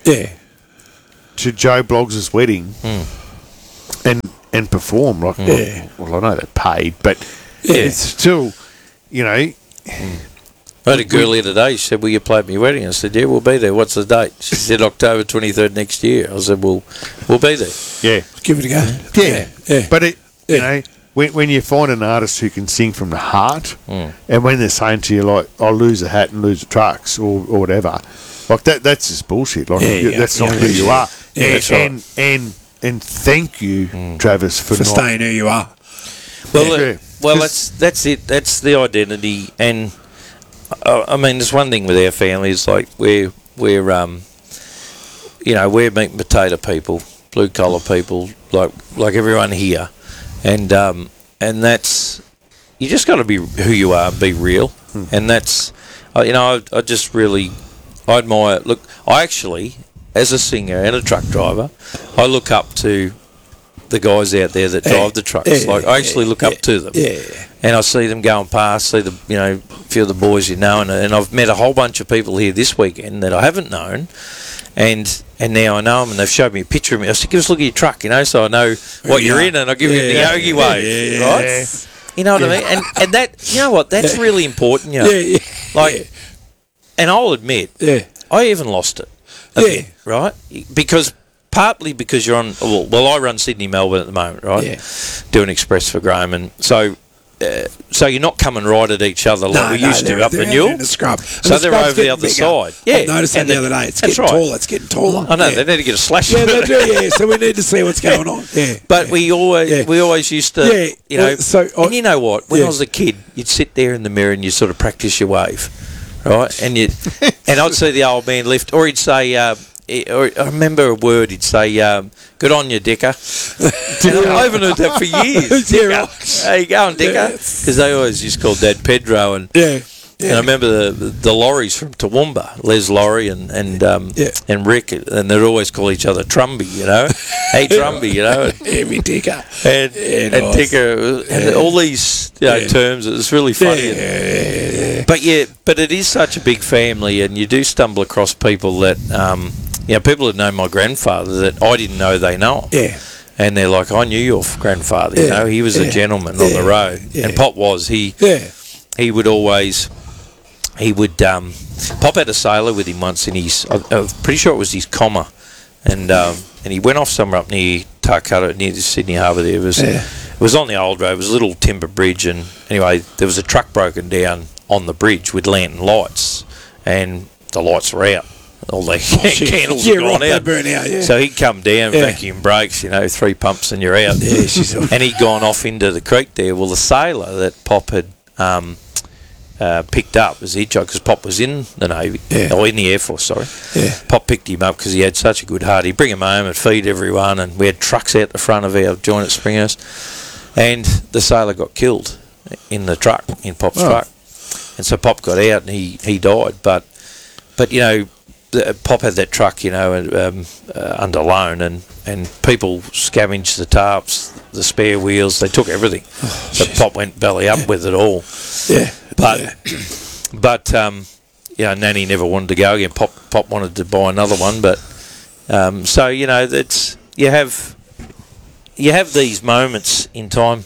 Speaker 3: to Joe Bloggs' wedding and perform. Like, well, I know they're paid, but it's still, you know.
Speaker 2: I had a girl here today. She said, "Will you play at my wedding?" I said, "Yeah, we'll be there." "What's the date?" She said, "October 23rd next year." I said, "We'll be there."
Speaker 3: Yeah.
Speaker 1: Give it a go.
Speaker 3: Yeah. But you know, when you find an artist who can sing from the heart, and when they're saying to you like, "I'll lose a hat and lose the trucks" or whatever, like that's just bullshit. Like that's not who you are.
Speaker 1: Yeah, that's right.
Speaker 3: And thank you, Travis, for
Speaker 1: staying who you are.
Speaker 2: Well, that's it. That's the identity. And I mean, there's one thing with our family is like we're you know, we're meat and potato people, blue collar people, like everyone here, and that's, you just got to be who you are, be real, and that's you know, I just really admire. Look, I actually, as a singer and a truck driver, I look up to the guys out there that drive the trucks. Like, I actually look up to them. And I see them going past, see the, you know, a few of the boys you know, and I've met a whole bunch of people here this weekend that I haven't known, and now I know them, and they've showed me a picture of me. I said, "Give us a look at your truck, you know, so I know what you're in," and I'll give you the Yogi wave, right? You know what I mean? And that, you know what, that's really important, you know. Like, and I'll admit, I even lost it a bit, right? Partly because you're on, well, I run Sydney, Melbourne at the moment, right? Doing Express for Graham, and so you're not coming right at each other like we used to up the Newell.
Speaker 1: The scrub.
Speaker 2: So they're over the other side.
Speaker 1: I noticed that the other day. It's getting taller. It's getting taller.
Speaker 2: I know, they need to get a slash.
Speaker 1: Yeah, they do, so we need to see what's going on.
Speaker 2: But we always used to, you know, and you know what? When I was a kid, you'd sit there in the mirror and you sort of practice your wave, right? And I'd see the old man lift, or he'd say, or I remember a word, he'd say, "Good on you, Dicker." I haven't heard that for years. Dicker. How you going, Dicker? Because they always used to call Dad Pedro, and I remember the Lorries from Toowoomba, Les Laurie and Rick, and they'd always call each other Trumby, you know. "Hey, Trumby," you know.
Speaker 1: Every Dicker.
Speaker 2: And Dicker, and all these terms. It was really funny. But it is such a big family, and you do stumble across people that, you know, people that know my grandfather that I didn't know they know him. And they're like, "I knew your grandfather, you know, he was a gentleman on the road." And Pop was. He would always... Pop had a sailor with him once in his... I'm pretty sure it was his comma. And he went off somewhere up near Tarcutta, near the Sydney Harbour there. It was on the old road. It was a little timber bridge. And anyway, there was a truck broken down on the bridge with lantern lights. And the lights were out. All the candles were gone out.
Speaker 1: Burn out.
Speaker 2: So he'd come down, vacuum brakes, you know, 3 pumps and you're out. And he'd gone off into the creek there. Well, the sailor that Pop had picked up as a hitchhiker, because Pop was in the Navy, or in the Air Force, sorry. Pop picked him up because he had such a good heart. He'd bring him home and feed everyone, and we had trucks out the front of our joint at Springhurst. And the sailor got killed in the truck, in Pop's truck. And so Pop got out and he died. But you know, Pop had that truck, you know, under loan, and people scavenged the tarps, the spare wheels. They took everything. So Pop went belly up with it all. But you know, Nanny never wanted to go again. Pop wanted to buy another one, but so you know, that's you have these moments in time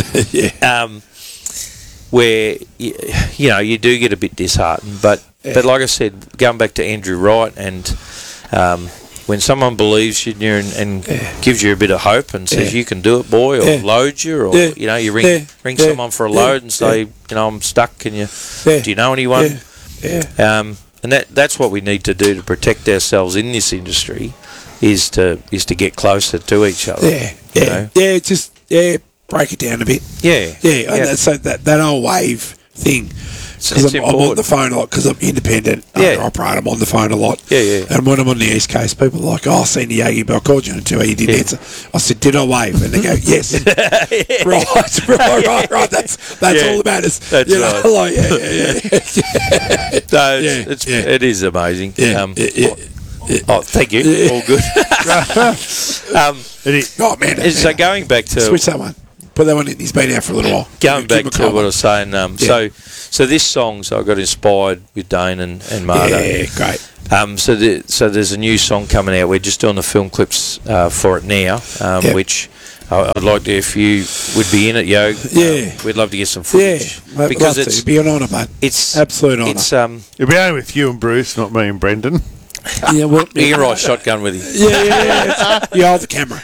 Speaker 2: where you know, you do get a bit disheartened, but like I said, going back to Andrew Wright, and when someone believes in you and gives you a bit of hope and says you can do it, boy, or load you, or you know, you ring someone for a load and say, you know, I'm stuck. Can you? Do you know anyone? And that's what we need to do to protect ourselves in this industry, is to get closer to each other. You know?
Speaker 1: Break it down a bit. So that whole wave thing. Because I'm on the phone a lot, because I'm independent operator. I'm on the phone a lot. And when I'm on the East Coast, people are like, "Oh, Senior Yogi, but I called you on 2 hours, you didn't answer." I said, "Did I wave?" And they go, "Yes." Right. That's all that matters.
Speaker 2: That's
Speaker 1: you know,
Speaker 2: right. Like, it is amazing. Oh, thank you. All good.
Speaker 1: Oh man!
Speaker 2: So going back to
Speaker 1: switch that one. Put that one in. He's been out for a little while.
Speaker 2: Going back to what I was saying. So this song, I got inspired with Dane and Marto.
Speaker 1: Yeah, great.
Speaker 2: So there's a new song coming out. We're just doing the film clips for it now, which I'd like to, if you would be in it, Yo. We'd love to get some footage.
Speaker 1: Yeah, because it'd be an honour, mate.
Speaker 2: It's
Speaker 1: absolute honour.
Speaker 3: It'll be only with you and Bruce, not me and Brendan.
Speaker 1: Yeah, well,
Speaker 2: you can ride shotgun with you.
Speaker 1: Yeah. You hold the camera.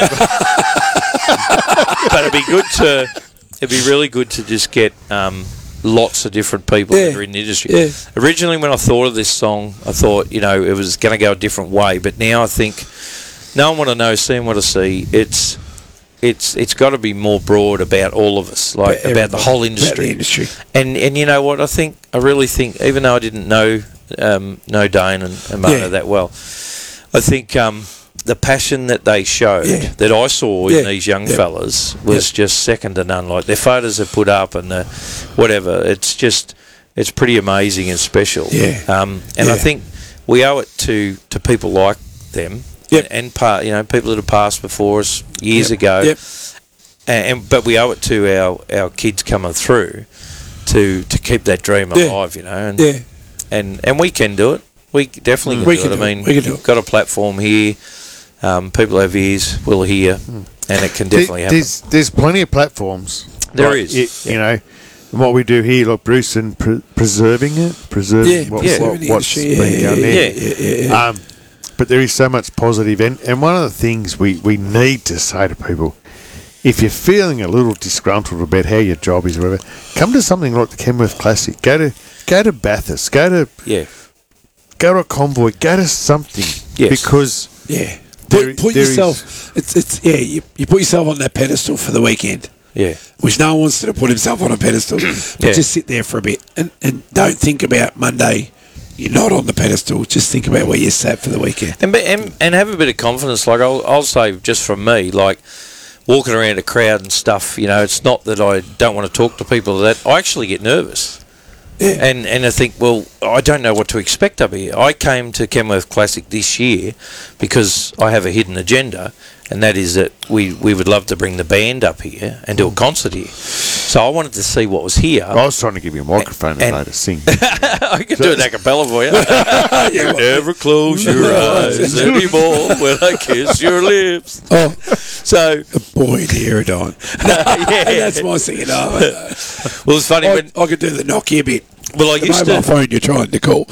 Speaker 2: But it'd be really good to just get lots of different people that are in the industry.
Speaker 1: Yeah.
Speaker 2: Originally, when I thought of this song, I thought, it was going to go a different way. But now I think no one want to know, seeing what I see. It's got to be more broad about all of us, like about the whole industry.
Speaker 1: About the industry.
Speaker 2: And you know what? I really think, even though I didn't know Dane and Marto that well, I think the passion that they showed, that I saw in these young fellas, was just second to none. Like their photos are put up and whatever. It's pretty amazing and special. And I think we owe it to people like them. And people that have passed before us years ago, but we owe it to our kids coming through to keep that dream alive, and we can do it. We definitely can do it. I mean, we've got a platform here. People have ears, will hear, and it can definitely happen.
Speaker 3: There's plenty of platforms.
Speaker 2: There is.
Speaker 3: And what we do here, like Bruce, and preserving what's been done there. But there is so much positive, and one of the things we need to say to people, if you're feeling a little disgruntled about how your job is or whatever, come to something like the Kenworth Classic. Go to Bathurst. Go to a convoy. Go to something. Because
Speaker 1: put yourself. You put yourself on that pedestal for the weekend.
Speaker 2: Yeah,
Speaker 1: which no one wants to put himself on a pedestal. But just sit there for a bit and don't think about Monday. You're not on the pedestal. Just think about where you're sat for the weekend,
Speaker 2: and have a bit of confidence. Like I'll say, just from me, like walking around a crowd and stuff. It's not that I don't want to talk to people. That I actually get nervous, and I think, well, I don't know what to expect up here. I came to Kenworth Classic this year because I have a hidden agenda, and that is that we would love to bring the band up here and do a concert here. So I wanted to see what was here.
Speaker 3: I was trying to give you a microphone and let us sing.
Speaker 2: I can do an a cappella for you. You never close your eyes anymore when I kiss your lips. So
Speaker 1: a boy dear Don. That's my singing. Well,
Speaker 2: it's funny when
Speaker 1: I could do the Nokia bit.
Speaker 2: Well, I used to.
Speaker 1: Phone you're trying to call.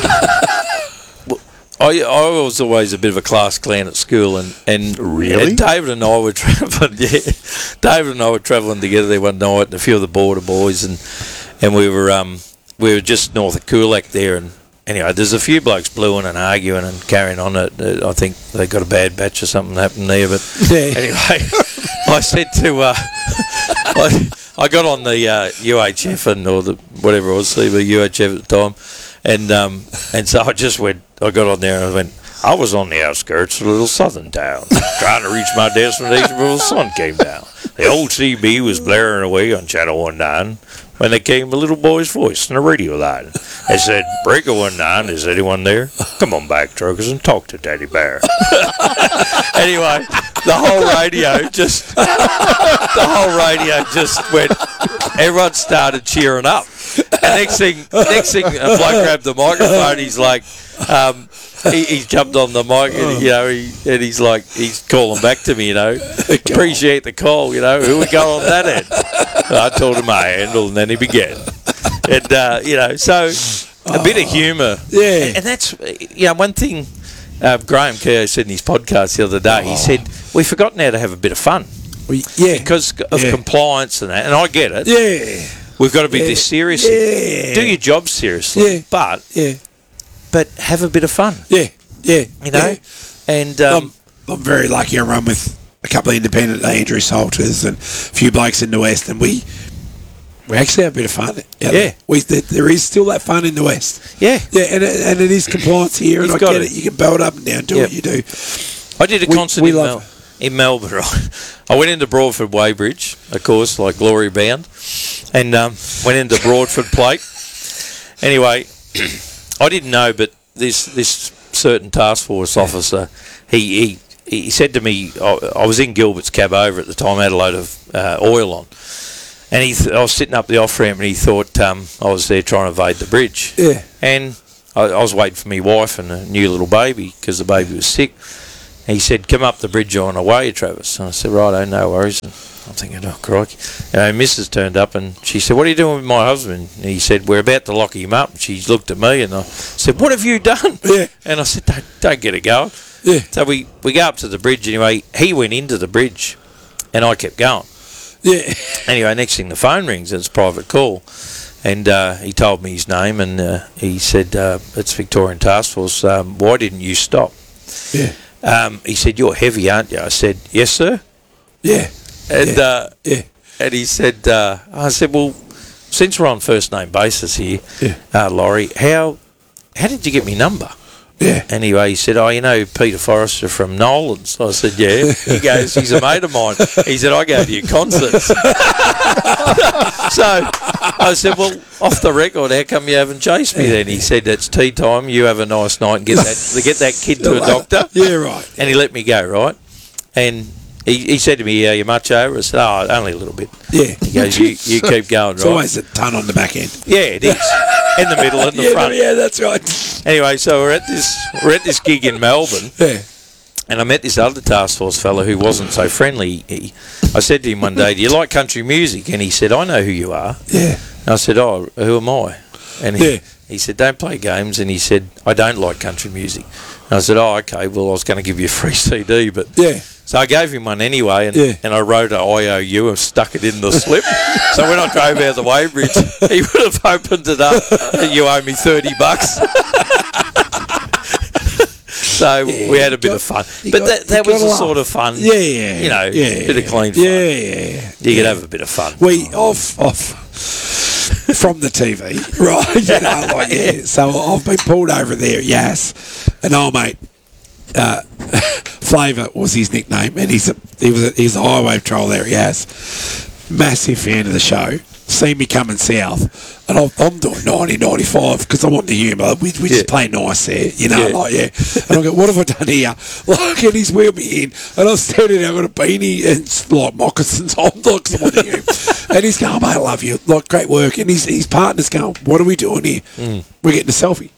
Speaker 2: I was always a bit of a class clown at school, and
Speaker 3: really,
Speaker 2: and David and I were travelling. David and I were travelling together there one night, and a few of the border boys, and we were just north of Coolac there, and anyway, there's a few blokes blueing and arguing and carrying on. I think they got a bad batch or something happened there, but anyway, I said to I got on the UHF or the whatever it was, UHF at the time. And so I got on there and I went, I was on the outskirts of a little southern town, trying to reach my destination before the sun came down. The old CB was blaring away on Channel 19 when there came a little boy's voice in the radio line. It said, Breaker 19, is anyone there? Come on back, truckers, and talk to Daddy Bear. Anyway, the whole radio just went, everyone started cheering up. And next thing, a bloke grabbed the microphone. He's like, he jumped on the mic, and he's calling back to me, appreciate the call, who we got on that end. I told him my handle, and then he began, and so a bit of humour, and that's one thing. Graham Keogh said in his podcast the other day. He said we've forgotten how to have a bit of fun, because of compliance and that, and I get it. We've got to be this serious. Do your job seriously, but have a bit of fun. And
Speaker 1: I'm very lucky. I run with a couple of independent, Andrew Salters and a few blokes in the West, and we actually have a bit of fun. There is still that fun in the West. And it is compliance here, and I get it. You can bow it up and down, do what you do.
Speaker 2: I did a concert in Melbourne, right? I went into Broadford Weybridge, of course, like Glory Bound, and went into Broadford Plate. Anyway, I didn't know, but this certain task force officer, he said to me, I was in Gilbert's cab over at the time, had a load of oil on, and I was sitting up the off ramp, and he thought I was there trying to evade the bridge.
Speaker 1: Yeah.
Speaker 2: And I was waiting for my wife and a new little baby because the baby was sick. And he said, "Come up the bridge on the way, Travis." And I said, "Righto, no worries." And I'm thinking, "Oh, crikey." Mrs. turned up and she said, "What are you doing with my husband?" And he said, "We're about to lock him up." And she looked at me and I said, "What have you done?"
Speaker 1: Yeah.
Speaker 2: And I said, don't get it going.
Speaker 1: Yeah.
Speaker 2: So we go up to the bridge anyway. He went into the bridge and I kept going.
Speaker 1: Yeah.
Speaker 2: Anyway, next thing the phone rings, it's a private call. And he told me his name and he said, "It's Victorian Task Force. Why didn't you stop?"
Speaker 1: Yeah.
Speaker 2: He said, "You're heavy, aren't you?" I said, "Yes, sir."
Speaker 1: Yeah.
Speaker 2: And
Speaker 1: yeah.
Speaker 2: And he said, I said, "Well, since we're on first name basis here, Laurie, how did you get me number?"
Speaker 1: Yeah.
Speaker 2: Anyway, he said, "Oh, you know Peter Forrester from Nolan's?" I said, "Yeah." He goes, "He's a mate of mine." He said, "I go to your concerts." So I said, "Well, off the record, how come you haven't chased me then?" He said, "It's tea time. You have a nice night and get that kid to a doctor."
Speaker 1: Yeah, right.
Speaker 2: And he let me go, right? And he said to me, "Are you much over?" I said, "Oh, only a little bit."
Speaker 1: Yeah.
Speaker 2: He goes, you keep going,
Speaker 1: It's
Speaker 2: right?
Speaker 1: always a ton on the back end.
Speaker 2: Yeah, it is. In the middle and the front.
Speaker 1: Yeah, that's right.
Speaker 2: Anyway, so we're at this gig in Melbourne.
Speaker 1: Yeah.
Speaker 2: And I met this other task force fellow who wasn't so friendly. I said to him one day, "Do you like country music?" And he said, "I know who you are."
Speaker 1: Yeah.
Speaker 2: And I said, "Oh, who am I?" And he said, "Don't play games." And he said, "I don't like country music." And I said, "Oh, okay, well, I was going to give you a free CD, but..."
Speaker 1: Yeah.
Speaker 2: So I gave him one anyway, and I wrote a IOU and stuck it in the slip. So when I drove out the Weybridge, he would have opened it up. "You owe me $30." So we had a bit of fun. But that was the sort of fun, bit of clean fun.
Speaker 1: Yeah.
Speaker 2: You could have a bit of fun.
Speaker 1: Off from the TV, right? So I've been pulled over there, yes, and old mate, Flavour was his nickname, and he's a highway patrol there, yes. Massive fan of the show. See me coming south, and I'm doing 90, 95 because I want the humour. We just play nice there, And I go, "What have I done here?" And he's wheeled me in, and I'm standing there, I've got a beanie and like moccasins on, like someone here. And he's going, "Mate, I love you, like great work." And his partner's going, "What are we doing here?" "We're getting a selfie."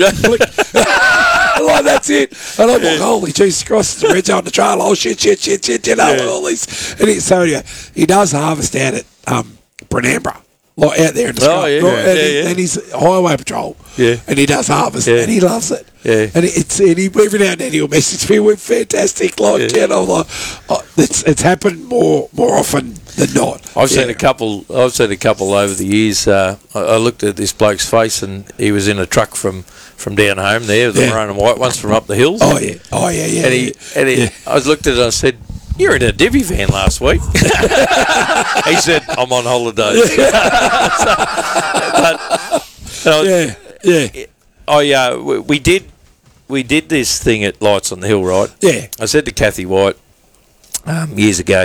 Speaker 1: Like, that's it. And I'm like, "Holy Jesus Christ, it's a red on the trail. Oh shit, all these." And he does harvest out at Brunambra, like out there in the sky. And he's highway patrol. Yeah. And he does harvest, and he loves it. Yeah. And every now and then he'll message me with fantastic, like, I'm like, it's happened more often than not.
Speaker 2: I've seen a couple over the years. I looked at this bloke's face, and he was in a truck from down home there, the maroon and white ones from up the hills.
Speaker 1: Oh yeah.
Speaker 2: And I looked at it and I said, "You're in a divvy van last week." He said, "I'm on holidays." We did this thing at Lights on the Hill, right?
Speaker 1: Yeah.
Speaker 2: I said to Kathy White years ago,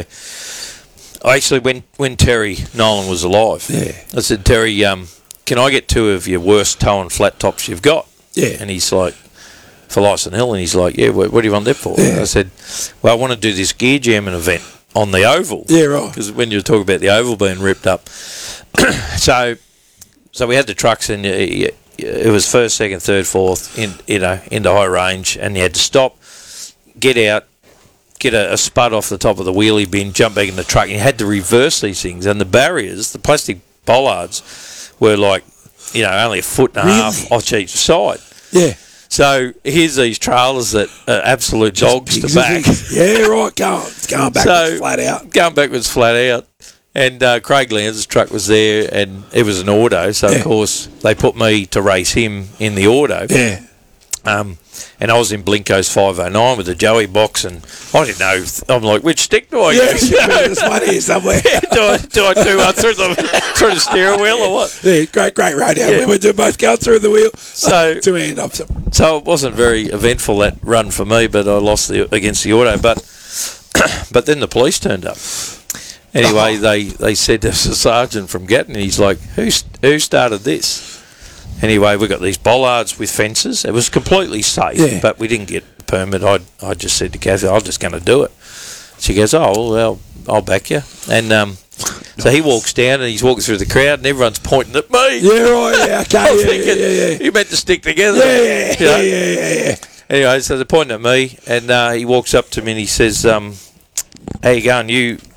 Speaker 2: when Terry Nolan was alive, I said, "Terry, can I get 2 of your worst toe and flat tops you've got?"
Speaker 1: Yeah.
Speaker 2: And he's like, "For Lights on the Hill," and he's like, "Yeah, what do you want that for?" Yeah. I said, "Well, I want to do this gear jamming event on the oval."
Speaker 1: Yeah, right.
Speaker 2: Because when you talk about the oval being ripped up, so we had the trucks, and it was first, second, third, fourth, into high range, and you had to stop, get out, get a spud off the top of the wheelie bin, jump back in the truck, and you had to reverse these things, and the barriers, the plastic bollards, were like, only a foot and a half off each side.
Speaker 1: Yeah.
Speaker 2: So here's these trailers that are absolute dogs to back.
Speaker 1: Yeah, right. Going backwards flat out.
Speaker 2: Going backwards flat out. And Craig Lowndes' truck was there, and it was an auto. So, of course, they put me to race him in the auto.
Speaker 1: Yeah.
Speaker 2: And I was in Blinko's 509 with the Joey box, and I didn't know. I'm like, which stick do I use?
Speaker 1: There's one here somewhere.
Speaker 2: do I do one through the steering wheel or what?
Speaker 1: Yeah, great radio. Yeah. We were both going through the wheel.
Speaker 2: So
Speaker 1: 2 hand ups.
Speaker 2: So it wasn't very eventful, that run for me, but I lost against the auto. But then the police turned up. Anyway, they said there's a sergeant from Gatton, and he's like, who started this? Anyway, we got these bollards with fences. It was completely safe, but we didn't get a permit. I just said to Kathy, I'm just going to do it. She goes, oh, well, I'll back you. And so he walks down and he's walking through the crowd and everyone's pointing at me.
Speaker 1: Yeah, right, yeah, okay.
Speaker 2: I'm thinking, you meant to stick together.
Speaker 1: Yeah.
Speaker 2: Anyway, so they're pointing at me and he walks up to me and he says, how you going?